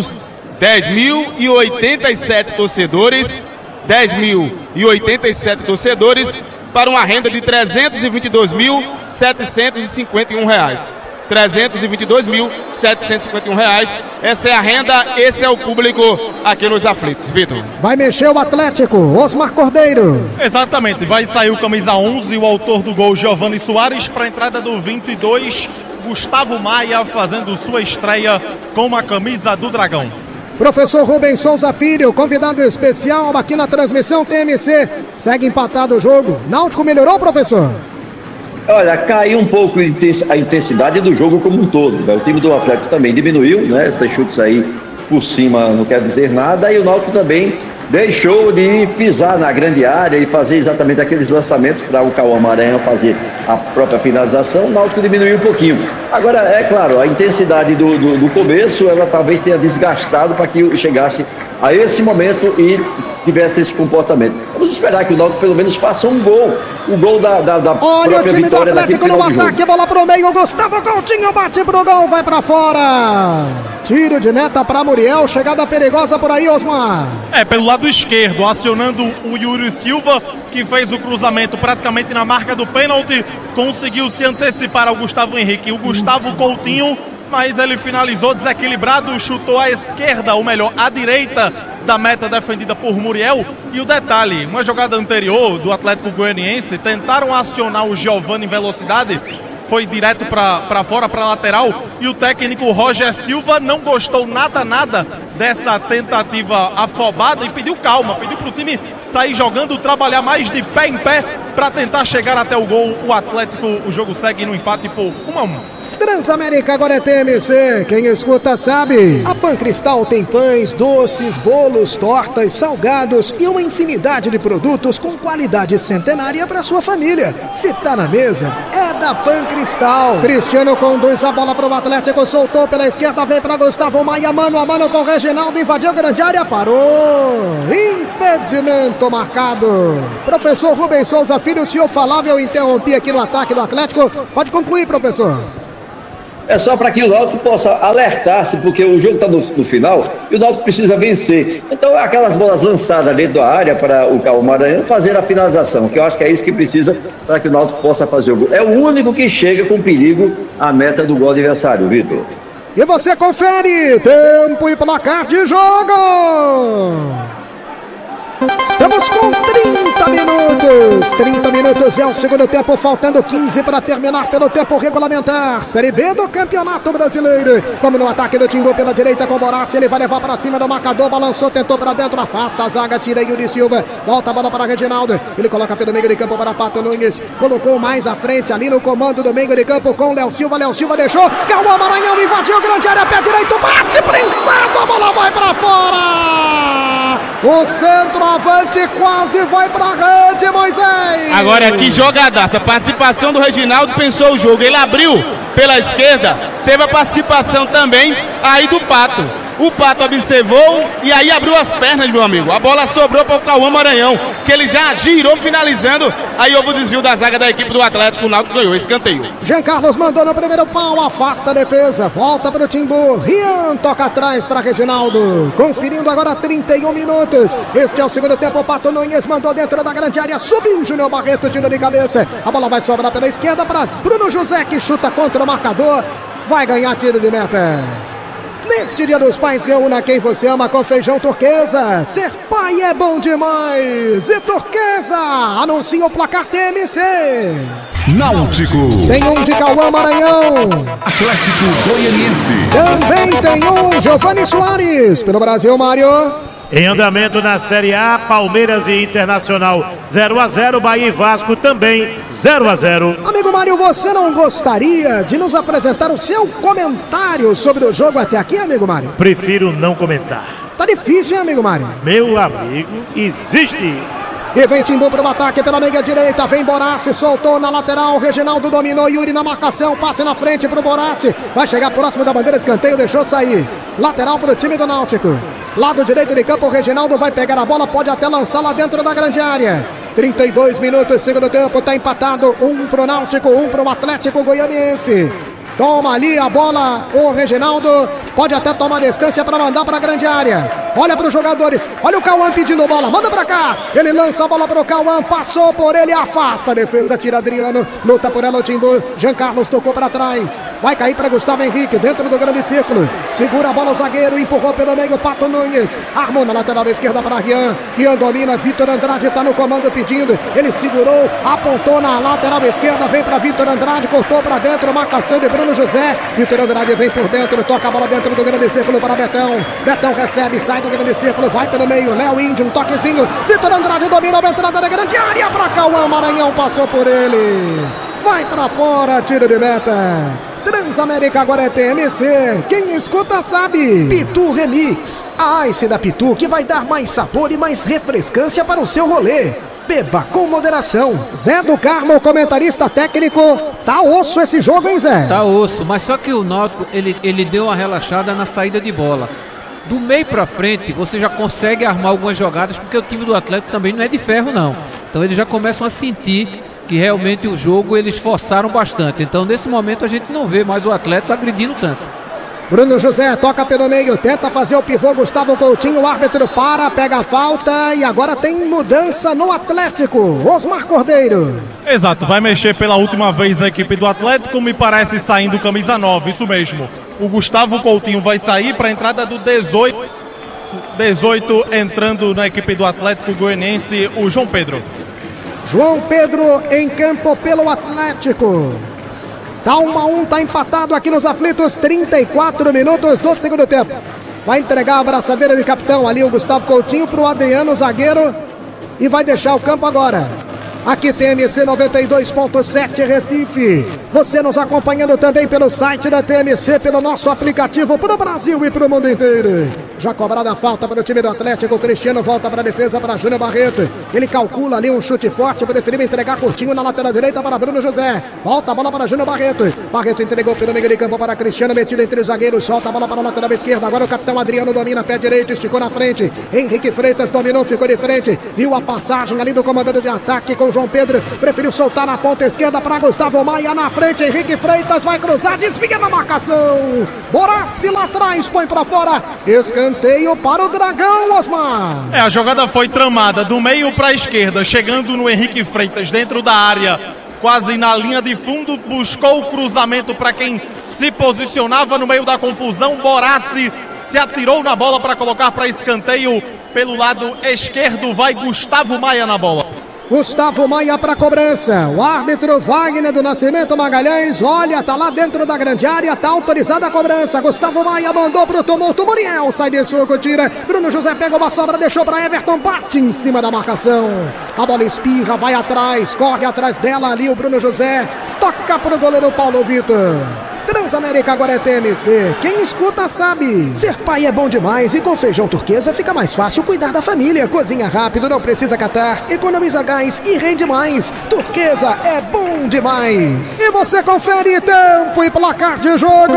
e oitenta e sete torcedores. dez mil e oitenta e sete torcedores para uma renda de trezentos e vinte e dois mil, setecentos e cinquenta e um reais. trezentos e vinte e dois mil, setecentos e cinquenta e um reais. Essa é a renda, esse é o público aqui nos aflitos. Vitor. Vai mexer o Atlético, Osmar Cordeiro. Exatamente, vai sair o camisa onze, o autor do gol Giovani Soares, para a entrada do vinte e dois, Gustavo Maia, fazendo sua estreia com a camisa do Dragão. Professor Rubens Souza Filho, convidado especial aqui na transmissão T M C. Segue empatado o jogo. Náutico melhorou, professor? Olha, caiu um pouco a intensidade do jogo como um todo, né? O time do Atlético também diminuiu, né? Esses chutes aí por cima não quer dizer nada. E o Náutico também deixou de pisar na grande área e fazer exatamente aqueles lançamentos para o Cauã Maranhão fazer a própria finalização. O Náutico diminuiu um pouquinho. Agora, é claro, a intensidade do, do, do começo, ela talvez tenha desgastado para que chegasse a esse momento e tivesse esse comportamento. Vamos esperar que o Náutico pelo menos faça um gol. O gol da, da, da Olha própria o time vitória do Atlético no ataque, bola pro meio, Gustavo Coutinho bate pro gol, vai pra fora. Tiro de meta pra Muriel, chegada perigosa por aí, Osmar. É, pelo lado esquerdo, acionando o Yuri Silva, que fez o cruzamento praticamente na marca do pênalti, conseguiu se antecipar ao Gustavo Henrique. O Gustavo Coutinho, mas ele finalizou desequilibrado, chutou à esquerda, ou melhor, à direita da meta defendida por Muriel. E o detalhe, uma jogada anterior do Atlético Goianiense, tentaram acionar o Giovani em velocidade, foi direto para fora, para lateral, e o técnico Roger Silva não gostou nada, nada dessa tentativa afobada e pediu calma, pediu para o time sair jogando, trabalhar mais de pé em pé para tentar chegar até o gol. O Atlético, o jogo segue no empate por um a um. Transamérica agora é T M C, quem escuta sabe. A Pancristal tem pães, doces, bolos, tortas, salgados e uma infinidade de produtos com qualidade centenária para sua família. Se tá na mesa, é da Pancristal. Cristiano conduz a bola para o Atlético, soltou pela esquerda, vem para Gustavo Maia, mano a mano com o Reginaldo, invadiu a grande área, parou. Impedimento marcado. Professor Rubens Souza Filho, o senhor falava, eu interrompi aqui no ataque do Atlético. Pode concluir, professor. É só para que o Náutico possa alertar-se, porque o jogo está no, no final e o Náutico precisa vencer. Então, aquelas bolas lançadas dentro da área para o Cauã Maranhão fazer a finalização, que eu acho que é isso que precisa para que o Náutico possa fazer o gol. É o único que chega com perigo à meta do gol adversário, Vitor. E você confere tempo e placar de jogo. Estamos com trinta minutos. trinta minutos é o segundo tempo, faltando quinze para terminar pelo tempo regulamentar. Série B do Campeonato Brasileiro. Vamos no ataque do Timbu pela direita com o Borassi. Ele vai levar para cima do marcador. Balançou, tentou para dentro, afasta a zaga. Tira Yuri Silva. Volta a bola para Reginaldo. Ele coloca pelo meio de campo para Pato Nunes. Colocou mais à frente ali no comando do meio de campo com Léo Silva. Léo Silva deixou. Cauã Maranhão invadiu grande área. Pé direito, bate prensado. A bola vai para fora. O centroavante quase vai pra rede, Moisés. Agora que jogadaça, a participação do Reginaldo pensou o jogo, ele abriu pela esquerda, teve a participação também aí do Pato. O Pato observou e aí abriu as pernas, meu amigo. A bola sobrou para o Cauã Maranhão, que ele já girou finalizando. Aí houve o desvio da zaga da equipe do Atlético. O Náutico ganhou, escanteio. Jean Carlos mandou no primeiro pau, afasta a defesa, volta para o Timbu. Rian toca atrás para Reginaldo. Conferindo agora trinta e um minutos. Este é o segundo tempo. O Pato Nunes mandou dentro da grande área. Subiu o Júnior Barreto, tiro de cabeça. A bola vai sobrar pela esquerda para Bruno José, que chuta contra o marcador. Vai ganhar tiro de meta. Neste Dia dos Pais, reúna quem você ama com Feijão Turquesa. Ser pai é bom demais. E Turquesa anuncia o placar T M C. Náutico. Tem um de Cauã Maranhão. Atlético Goianiense. Também tem um Giovanni Soares. Pelo Brasil, Mário. Em andamento na Série A, Palmeiras e Internacional zero a zero, Bahia e Vasco também zero a zero. Amigo Mário, você não gostaria de nos apresentar o seu comentário sobre o jogo até aqui, amigo Mário? Prefiro não comentar. Tá difícil, hein, amigo Mário? Meu amigo, existe isso. E vem Timbu para o ataque pela meia direita. Vem Borassi, soltou na lateral. Reginaldo dominou. Yuri na marcação. Passe na frente para o Borassi. Vai chegar próximo da bandeira de escanteio. Deixou sair. Lateral para o time do Náutico. Lado direito de campo. O Reginaldo vai pegar a bola. Pode até lançar lá dentro da grande área. trinta e dois minutos, segundo tempo. Está empatado. Um para o Náutico, um para o Atlético Goianiense. Toma ali a bola o Reginaldo. Pode até tomar distância para mandar para a grande área. Olha para os jogadores. Olha o Cauã pedindo bola. Manda para cá. Ele lança a bola para o Cauã. Passou por ele. Afasta a defesa. Tira Adriano. Luta por ela o Timbu. Jean Carlos tocou para trás. Vai cair para Gustavo Henrique. Dentro do grande círculo. Segura a bola o zagueiro. Empurrou pelo meio. Pato Nunes. Armou na lateral esquerda para Rian. Rian domina. Vitor Andrade está no comando pedindo. Ele segurou. Apontou na lateral esquerda. Vem para Vitor Andrade. Cortou para dentro. Marcação de Bruno José. Vitor Andrade vem por dentro. Toca a bola dentro do grande círculo para Betão. Betão recebe. Sai do grande círculo, vai pelo meio, Léo Índio, um toquezinho, Vitor Andrade domina a entrada da grande área para Cauã Maranhão, passou por ele, vai para fora, tiro de meta. Transamérica agora é T M C, quem escuta sabe. Pitu Remix, a Ice da Pitu que vai dar mais sabor e mais refrescância para o seu rolê. Beba com moderação. Zé do Carmo, comentarista técnico. Tá osso esse jogo, hein, Zé? Tá osso, mas só que o Náutico, ele, ele deu uma relaxada na saída de bola. Do meio pra frente, você já consegue armar algumas jogadas, porque o time do Atlético também não é de ferro, não. Então eles já começam a sentir que realmente o jogo eles forçaram bastante. Então nesse momento a gente não vê mais o Atlético agredindo tanto. Bruno José toca pelo meio, tenta fazer o pivô, Gustavo Coutinho, o árbitro para, pega a falta e agora tem mudança no Atlético. Osmar Cordeiro. Exato, vai mexer pela última vez a equipe do Atlético, me parece saindo camisa nove, isso mesmo. O Gustavo Coutinho vai sair para a entrada do dezoito. dezoito entrando na equipe do Atlético Goianiense, o João Pedro. João Pedro em campo pelo Atlético. Tá um a um, tá empatado aqui nos aflitos, trinta e quatro minutos do segundo tempo. Vai entregar a abraçadeira de capitão ali o Gustavo Coutinho pro Adriano, zagueiro, e vai deixar o campo agora. Aqui T M C noventa e dois ponto sete Recife. Você nos acompanhando também pelo site da T M C, pelo nosso aplicativo para o Brasil e para o mundo inteiro. Já cobrada a falta para o time do Atlético, o Cristiano volta para a defesa para Júnior Barreto. Ele calcula ali um chute forte, preferiu entregar curtinho na lateral direita para Bruno José. Volta a bola para Júnior Barreto. Barreto entregou pelo meio de campo para Cristiano, metido entre os zagueiros, solta a bola para a lateral esquerda. Agora o capitão Adriano domina, pé direito, esticou na frente. Henrique Freitas dominou, ficou de frente. Viu a passagem ali do comandante de ataque com João Pedro. Preferiu soltar na ponta esquerda para Gustavo Maia na frente. Henrique Freitas vai cruzar, desvia na marcação. Borassi lá atrás, põe para fora. Escanteio para o Dragão, Osmar. É, a jogada foi tramada do meio para a esquerda, chegando no Henrique Freitas dentro da área, quase na linha de fundo, buscou o cruzamento para quem se posicionava no meio da confusão. Borassi se atirou na bola para colocar para escanteio. Pelo lado esquerdo vai Gustavo Maia na bola. Gustavo Maia para cobrança. O árbitro Wagner do Nascimento Magalhães, olha, tá lá dentro da grande área, tá autorizada a cobrança. Gustavo Maia mandou pro tumulto, Muriel sai de soco, tira. Bruno José pega uma sobra, deixou para Everton, bate em cima da marcação. A bola espirra, vai atrás, corre atrás dela ali o Bruno José. Toca pro goleiro Paulo Vitor. Transamérica agora é T M C. Quem escuta sabe. Ser pai é bom demais e com feijão turquesa fica mais fácil cuidar da família. Cozinha rápido, não precisa catar, economiza gás e rende mais. Turquesa é bom demais. E você confere tempo e placar de jogo.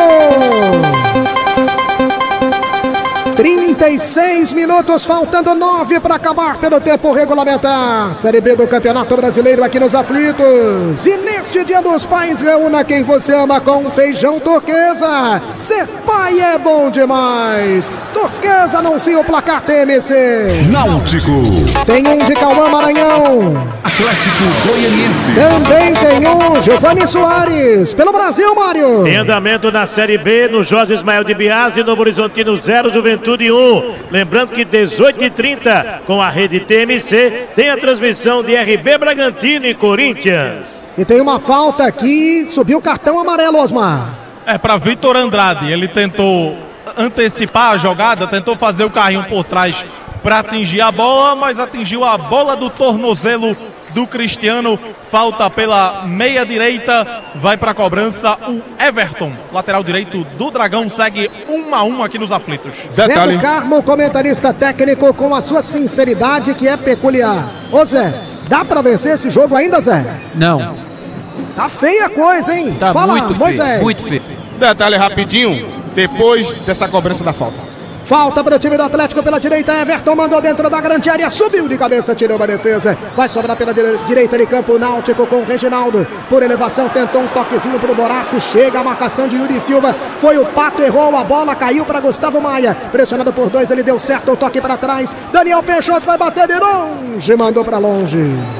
trinta e seis minutos, faltando nove para acabar pelo tempo regulamentar. Série B do Campeonato Brasileiro aqui nos aflitos. E neste Dia dos Pais, reúna quem você ama com feijão turquesa. Ser pai é bom demais. Turquesa anuncia o placar T M C. Náutico. Tem um de Cauã Maranhão. Atlético Goianiense. Também tem um Giovanni Soares. Pelo Brasil, Mário. Em andamento na Série B, no Jorge Ismael de Biase, Novo Horizontino zero, Juventude um. Lembrando que dezoito e trinta, com a rede T M C, tem a transmissão de R B Bragantino e Corinthians. E tem uma falta aqui, subiu o cartão amarelo, Osmar. É para Vitor Andrade, ele tentou antecipar a jogada, tentou fazer o carrinho por trás para atingir a bola, mas atingiu a bola do tornozelo do Cristiano. Falta pela meia direita, vai para a cobrança o Everton, lateral direito do Dragão. Segue um a um aqui nos aflitos. Zé do Carmo, comentarista técnico, com a sua sinceridade que é peculiar. Ô Zé, dá para vencer esse jogo ainda, Zé? Não. Tá feia a coisa, hein? Tá Fala, muito Moisés. feio, muito feio. Detalhe rapidinho, depois dessa cobrança da falta. Falta para o time do Atlético pela direita. Everton mandou dentro da grande área, subiu de cabeça, tirou uma defesa. Vai sobrar pela direita de campo o Náutico com o Reginaldo. Por elevação, tentou um toquezinho para o Borassi. Chega a marcação de Yuri Silva. Foi o Pato, errou a bola, caiu para Gustavo Maia. Pressionado por dois, ele deu certo o toque para trás. Daniel Peixoto vai bater de longe, mandou para longe.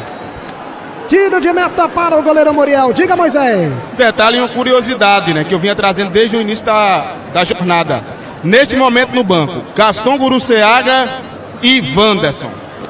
Tiro de meta para o goleiro Muriel. Diga, Moisés. Detalhe e uma curiosidade, né, que eu vinha trazendo desde o início da, da jornada. Neste momento no banco, Gaston Guruceaga e Wanderson.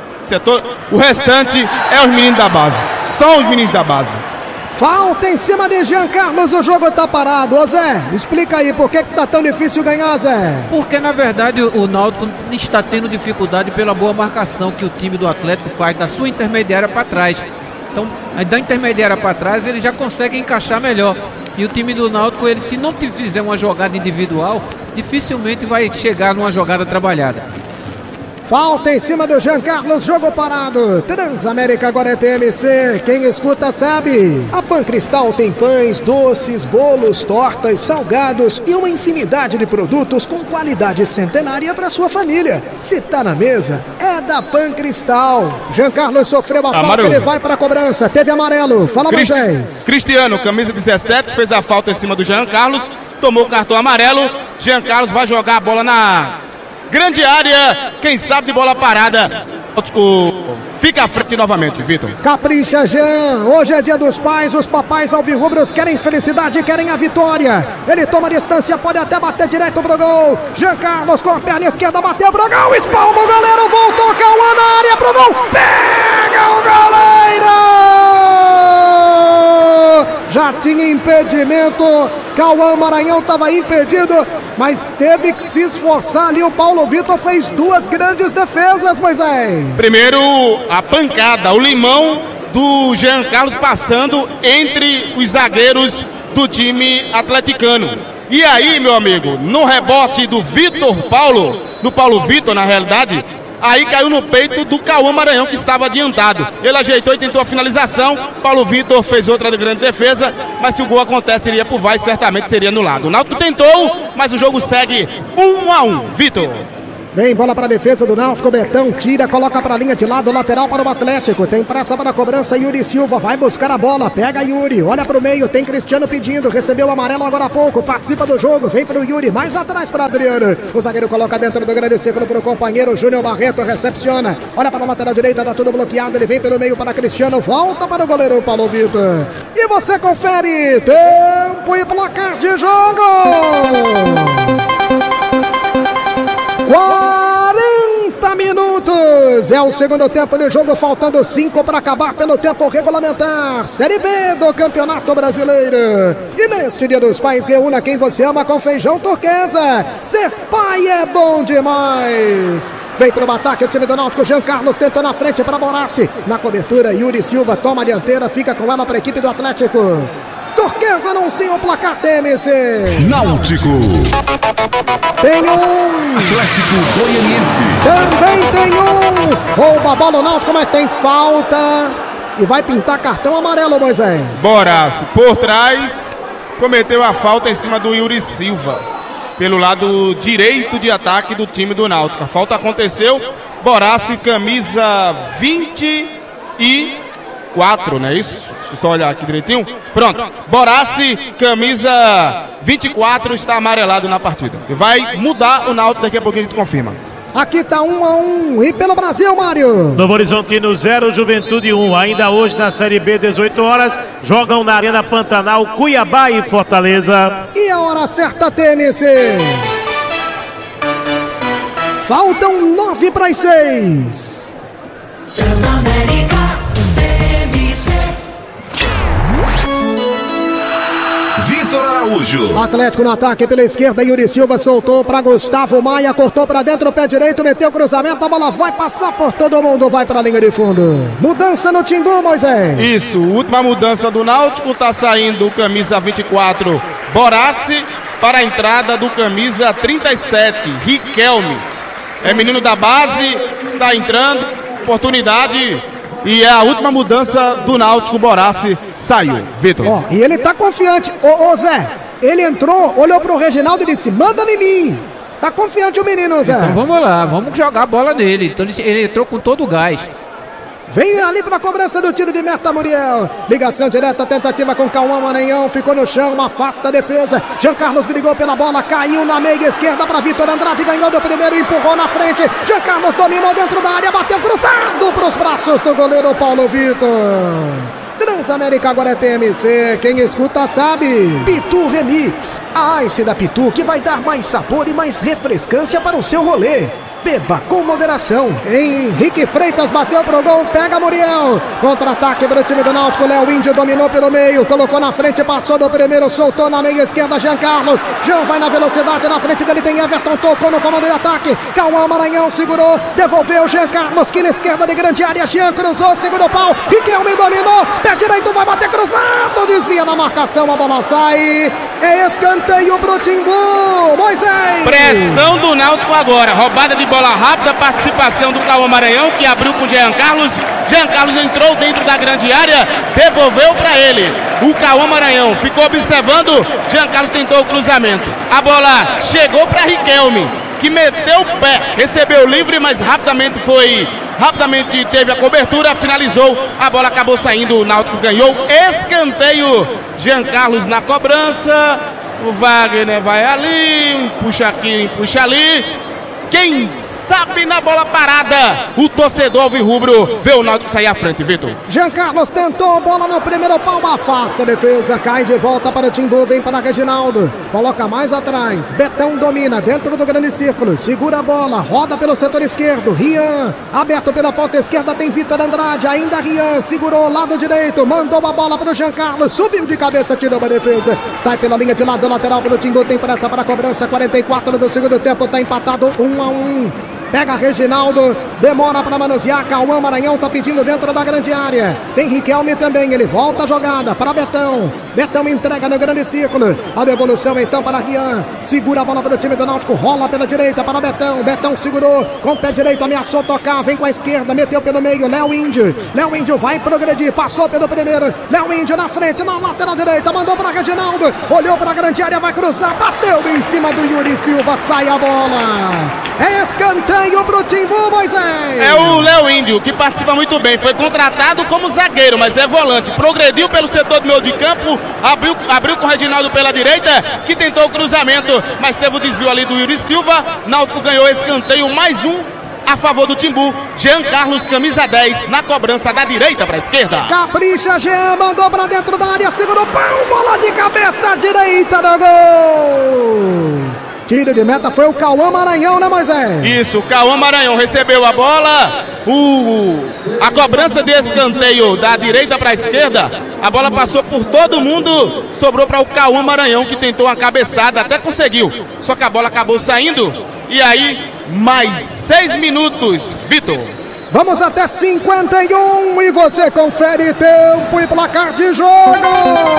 O restante é os meninos da base. São os meninos da base. Falta em cima de Jean Carlos, o jogo tá parado. Ô Zé, explica aí por que, que tá tão difícil ganhar, Zé. Porque na verdade o Náutico está tendo dificuldade pela boa marcação que o time do Atlético faz da sua intermediária para trás. Então, da intermediária para trás ele já consegue encaixar melhor. E o time do Náutico, ele, se não te fizer uma jogada individual, dificilmente vai chegar numa jogada trabalhada. Falta em cima do Jean Carlos, jogo parado. Transamérica agora é T M C, quem escuta sabe. A Pancristal tem pães, doces, bolos, tortas, salgados e uma infinidade de produtos com qualidade centenária para sua família. Se tá na mesa, é da Pancristal. Jean Carlos sofreu a falta, ele vai para a cobrança, teve amarelo. Fala, Crist... Moisés. Cristiano, camisa dezessete, fez a falta em cima do Jean Carlos, tomou o cartão amarelo. Jean Carlos vai jogar a bola na grande área, quem sabe de bola parada. Fica à frente novamente, Vitor. Capricha, Jean. Hoje é dia dos pais. Os papais alvirrubros querem felicidade, querem a vitória. Ele toma distância, pode até bater direto pro gol. Jean Carlos com a perna esquerda, bateu pro gol. Espalma o goleiro, voltou Cauã na área pro gol. Pega o goleiro! já tinha impedimento. Cauã Maranhão estava impedido, mas teve que se esforçar ali. O Paulo Vitor fez duas grandes defesas, Moisés. Primeiro, a pancada, o limão do Jean Carlos passando entre os zagueiros do time atleticano. E aí, meu amigo, no rebote do Vitor Paulo, do Paulo Vitor, na realidade, aí caiu no peito do Cauã Maranhão, que estava adiantado. Ele ajeitou e tentou a finalização. Paulo Vitor fez outra grande defesa, mas se o gol acontece, iria por vai, certamente seria anulado. O Náutico tentou, mas o jogo segue um a um. Vitor. Vem bola para a defesa do Náutico, Betão tira, coloca para a linha de lado, lateral para o Atlético, tem pressa para a cobrança, Yuri Silva vai buscar a bola, pega Yuri, olha para o meio, tem Cristiano pedindo, recebeu o amarelo agora há pouco, participa do jogo, vem para o Yuri, mais atrás para Adriano, o zagueiro coloca dentro do grande círculo para o companheiro, Júnior Barreto recepciona, olha para a lateral direita, tá tudo bloqueado, ele vem pelo meio para Cristiano, volta para o goleiro Paulo Vitor, e você confere, tempo e placar de jogo! quarenta minutos, é o segundo tempo do jogo, faltando cinco para acabar pelo tempo regulamentar. Série B do Campeonato Brasileiro. E neste Dia dos Pais, reúna quem você ama com feijão turquesa. Ser pai é bom demais. Vem pro ataque o time do Náutico, Jean Carlos tentou na frente para Borassi. Na cobertura, Yuri Silva toma a dianteira, fica com ela para a equipe do Atlético. Turquesa anuncia o placar T M C. Náutico. Tem um. Atlético Goianiense. Também tem um. Rouba a bola o Náutico, mas tem falta. E vai pintar cartão amarelo, Moisés. Borassi, por trás, cometeu a falta em cima do Yuri Silva. Pelo lado direito de ataque do time do Náutico. A falta aconteceu. Borassi, camisa vinte e quatro, não é isso? Deixa eu só olhar aqui direitinho. Pronto. Borassi, camisa vinte e quatro, está amarelado na partida. E vai mudar o Náutico, daqui a pouquinho a gente confirma. Aqui tá um a um. E pelo Brasil, Mário? Novo Horizontino zero, Juventude um. Ainda hoje na Série B, dezoito horas, jogam na Arena Pantanal, Cuiabá e Fortaleza. E a hora certa, T M C. Faltam nove para as seis. Transamérica. Vitor Araújo. Atlético no ataque pela esquerda, Yuri Silva soltou para Gustavo Maia, cortou para dentro, pé direito, meteu o cruzamento, a bola vai passar por todo mundo, vai para a linha de fundo. Mudança no Timbu, Moisés. Isso, última mudança do Náutico, tá saindo o camisa vinte e quatro, Borassi, para a entrada do camisa trinta e sete, Riquelme. É menino da base, está entrando, oportunidade. E é a última mudança do Náutico, Borassi saiu. Vitor. Ó, e ele tá confiante. Ô, ô Zé, ele entrou, olhou pro Reginaldo e disse, manda em mim. Tá confiante o menino, Zé. Então vamos lá, vamos jogar a bola nele. Então ele, ele entrou com todo o gás. Vem ali para a cobrança do tiro de meta, Muriel. Ligação direta, tentativa com Cauã Maranhão. Ficou no chão, afasta a defesa. Jean Carlos brigou pela bola, caiu na meia esquerda para Vitor Andrade. Ganhou do primeiro, empurrou na frente. Jean Carlos dominou dentro da área, bateu cruzado para os braços do goleiro Paulo Vitor. Transamérica agora é T M C, quem escuta sabe. Pitu Remix, a Ice da Pitu que vai dar mais sabor e mais refrescância para o seu rolê. Beba com moderação. Henrique Freitas bateu pro gol, pega Muriel. Contra-ataque para o time do Náutico. Léo Índio dominou pelo meio, colocou na frente, passou do primeiro, soltou na meia esquerda Jean Carlos. Jean vai na velocidade, na frente dele tem Everton, tocou no comando de ataque. Cauã Maranhão segurou, devolveu Jean Carlos, que na esquerda de grande área. Jean cruzou, segurou o pau. Riquelme dominou, pé direito, vai bater cruzado, desvia na marcação, a bola sai. É escanteio pro Timbu. Moisés. Pressão do Náutico agora, roubada de bola rápida, participação do Cauã Maranhão, que abriu com o Jean Carlos. Jean Carlos entrou dentro da grande área, devolveu para ele. O Cauã Maranhão ficou observando, Jean Carlos tentou o cruzamento. A bola chegou para Riquelme, que meteu o pé, recebeu livre, mas rapidamente foi, rapidamente teve a cobertura, finalizou, a bola acabou saindo, o Náutico ganhou. Escanteio, Jean Carlos na cobrança. O Wagner vai ali, puxa aqui, puxa ali. Quem sabe na bola parada, o torcedor alvirrubro vê o Náutico sair à frente, Vitor. Jean Carlos tentou, bola no primeiro pau, afasta a defesa, cai de volta para o Timbu, vem para Reginaldo, coloca mais atrás, Betão domina dentro do grande círculo, segura a bola, roda pelo setor esquerdo, Rian, aberto pela ponta esquerda, tem Vitor Andrade, ainda Rian, segurou lado direito, mandou a bola para o Jean Carlos, subiu de cabeça, tirou a defesa, sai pela linha de lado lateral para o Timbu, tem pressa para a cobrança, quarenta e quatro do segundo tempo, está empatado um a um. Pega Reginaldo, demora para manusear, Cauã Maranhão tá pedindo dentro da grande área, tem Riquelme também, ele volta a jogada para Betão, Betão entrega no grande círculo, a devolução então para Rian, segura a bola para o time do Náutico, rola pela direita para Betão, Betão segurou, com o pé direito ameaçou tocar, vem com a esquerda, meteu pelo meio, Léo Índio, Léo Índio vai progredir, passou pelo primeiro, Léo Índio na frente, na lateral direita, mandou para Reginaldo, olhou para a grande área, vai cruzar, bateu em cima do Yuri Silva, sai a bola, é escanteio pro Timbu, Moisés. É o Léo Índio, que participa muito bem, foi contratado como zagueiro, mas é volante, progrediu pelo setor do meio de campo, abriu, abriu com o Reginaldo pela direita, que tentou o cruzamento, mas teve o desvio ali do Yuri Silva, Náutico ganhou escanteio, mais um a favor do Timbu, Jean Carlos, camisa dez, na cobrança da direita para a esquerda. Capricha, Jean, mandou para dentro da área, segurou, pão, bola de cabeça direita no gol. Tiro de meta foi o Cauã Maranhão, né, Moisés? Isso, o Cauã Maranhão recebeu a bola, o, a cobrança de escanteio da direita para a esquerda, a bola passou por todo mundo, sobrou para o Cauã Maranhão, que tentou uma cabeçada, até conseguiu, só que a bola acabou saindo, e aí, mais seis minutos, Vitor. Vamos até cinquenta e um e você confere tempo e placar de jogo.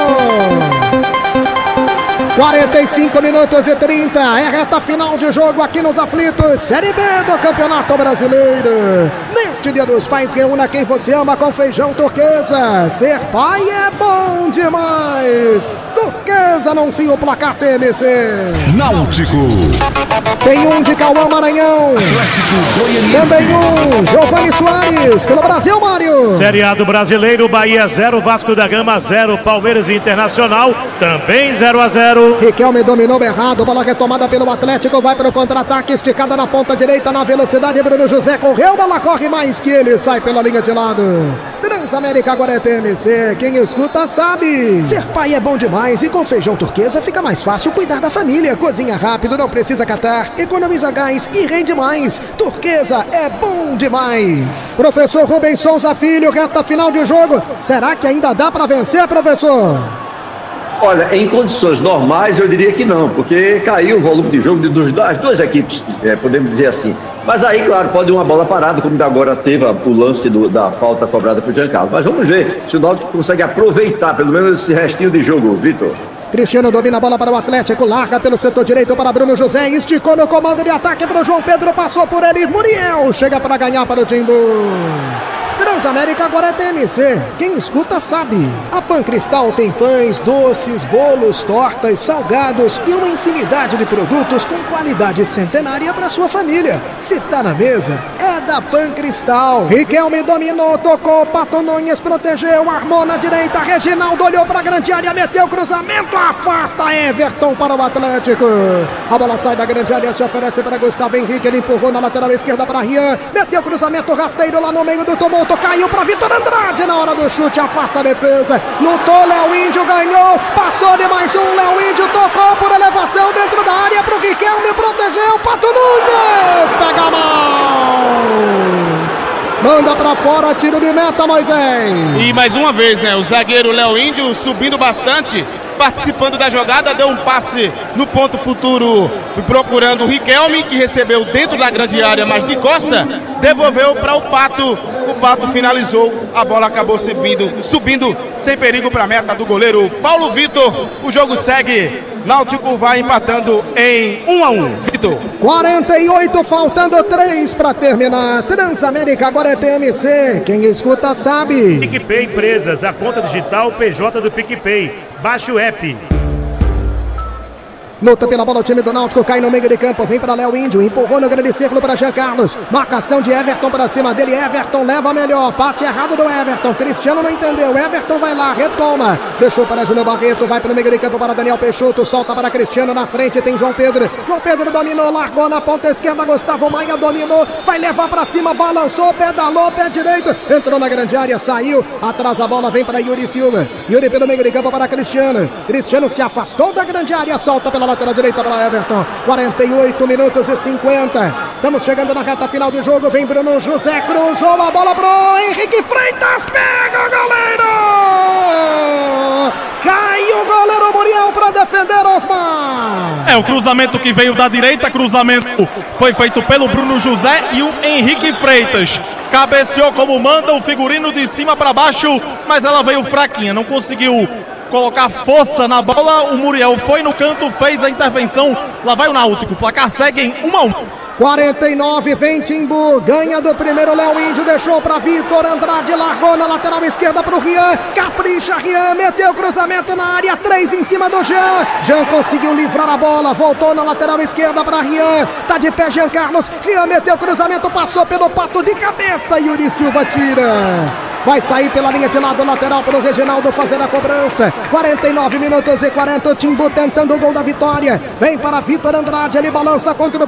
quarenta e cinco minutos e trinta, é reta final de jogo aqui nos Aflitos, Série B do Campeonato Brasileiro. Neste Dia dos Pais, reúna quem você ama com feijão Turquesa. Ser pai é bom demais. Turquesa anuncia o placar T M C. Náutico. Tem um de Cauã Maranhão. Também um, Giovanni Soares, pelo Brasil, Mário. Série A do Brasileiro, Bahia zero, Vasco da Gama zero, Palmeiras e Internacional também zero a zero. Riquelme dominou errado, bola retomada pelo Atlético, vai para o contra-ataque, esticada na ponta direita, na velocidade, Bruno José correu, bola corre mais que ele, sai pela linha de lado. Transamérica agora é T M C, quem escuta sabe. Ser pai é bom demais e com feijão Turquesa fica mais fácil cuidar da família. Cozinha rápido, não precisa catar, economiza gás e rende mais. Turquesa é bom demais. Professor Rubens Souza Filho, reta final de jogo, será que ainda dá para vencer, professor? Olha, em condições normais eu diria que não, porque caiu o volume de jogo de, das duas equipes, é, podemos dizer assim. Mas aí, claro, pode uma bola parada, como agora teve o lance do, da falta cobrada por Jean Carlos. Mas vamos ver se o Náutico consegue aproveitar pelo menos esse restinho de jogo, Vitor. Cristiano domina a bola para o Atlético, larga pelo setor direito para Bruno José, esticou no comando de ataque para o João Pedro, passou por ele, Muriel chega para ganhar para o Timbu. Transamérica agora é T M C, quem escuta sabe. A Pancristal tem pães, doces, bolos, tortas, salgados e uma infinidade de produtos com qualidade centenária para sua família. Se tá na mesa, é da Pancristal. Riquelme dominou, tocou, Pato Nunes protegeu, armou na direita, Reginaldo olhou para a grande área, meteu cruzamento, afasta Everton para o Atlético. A bola sai da grande área, se oferece para Gustavo Henrique, ele empurrou na lateral esquerda para Rian, meteu cruzamento rasteiro lá no meio do tumulto, caiu para Vitor Andrade na hora do chute, afasta a defesa, lutou, Léo Índio ganhou, passou de mais um, Léo Índio tocou por elevação dentro da área para o Riquelme, protegeu, Pato Nunes, pega mal, manda pra fora, tiro de meta, Moisés. E mais uma vez, né, o zagueiro Léo Índio subindo bastante, participando da jogada, deu um passe no ponto futuro, procurando o Riquelme, que recebeu dentro da grande área, mas de costa, devolveu para o Pato, o Pato finalizou, a bola acabou subindo, subindo sem perigo para a meta do goleiro Paulo Vitor. O jogo segue, Náutico vai empatando em um a um. Vitor. quarenta e oito, faltando três para terminar. Transamérica agora é T M C, quem escuta sabe. PicPay Empresas, a conta digital P J do PicPay. Baixe o app. Luta pela bola o time do Náutico, cai no meio de campo, vem para Léo Índio, empurrou no grande círculo para Jean Carlos, marcação de Everton para cima dele, Everton leva melhor, passe errado do Everton, Cristiano não entendeu, Everton vai lá, retoma, deixou para Júnior Barreto, vai para o meio de campo para Daniel Peixoto, solta para Cristiano, na frente tem João Pedro, João Pedro dominou, largou na ponta esquerda, Gustavo Maia dominou, vai levar para cima, balançou, pedalou, pé direito, entrou na grande área, saiu, atrás a bola, vem para Yuri Silva, Yuri pelo meio de campo para Cristiano, Cristiano se afastou da grande área, solta pela lateral direita para Everton, quarenta e oito minutos e cinquenta, estamos chegando na reta final do jogo, vem Bruno José, cruzou a bola pro Henrique Freitas, pega o goleiro, cai o goleiro Muriel para defender Osmar. É o cruzamento que veio da direita, cruzamento foi feito pelo Bruno José e o Henrique Freitas cabeceou como manda o figurino de cima para baixo, mas ela veio fraquinha, não conseguiu colocar força na bola, o Muriel foi no canto, fez a intervenção, lá vai o Náutico, o placar segue em um a um. quarenta e nove, vem Timbu, ganha do primeiro Léo Índio, deixou para Vitor Andrade, largou na lateral esquerda para o Rian, capricha Rian, meteu cruzamento na área, três em cima do Jean, Jean conseguiu livrar a bola, voltou na lateral esquerda para Rian, tá de pé Jean Carlos, Rian meteu cruzamento, passou pelo pato de cabeça, Yuri Silva tira. Vai sair pela linha de lado lateral para o Reginaldo fazer a cobrança. quarenta e nove minutos e quarenta. O Timbu tentando o gol da vitória. Vem para Vitor Andrade. Ele balança contra o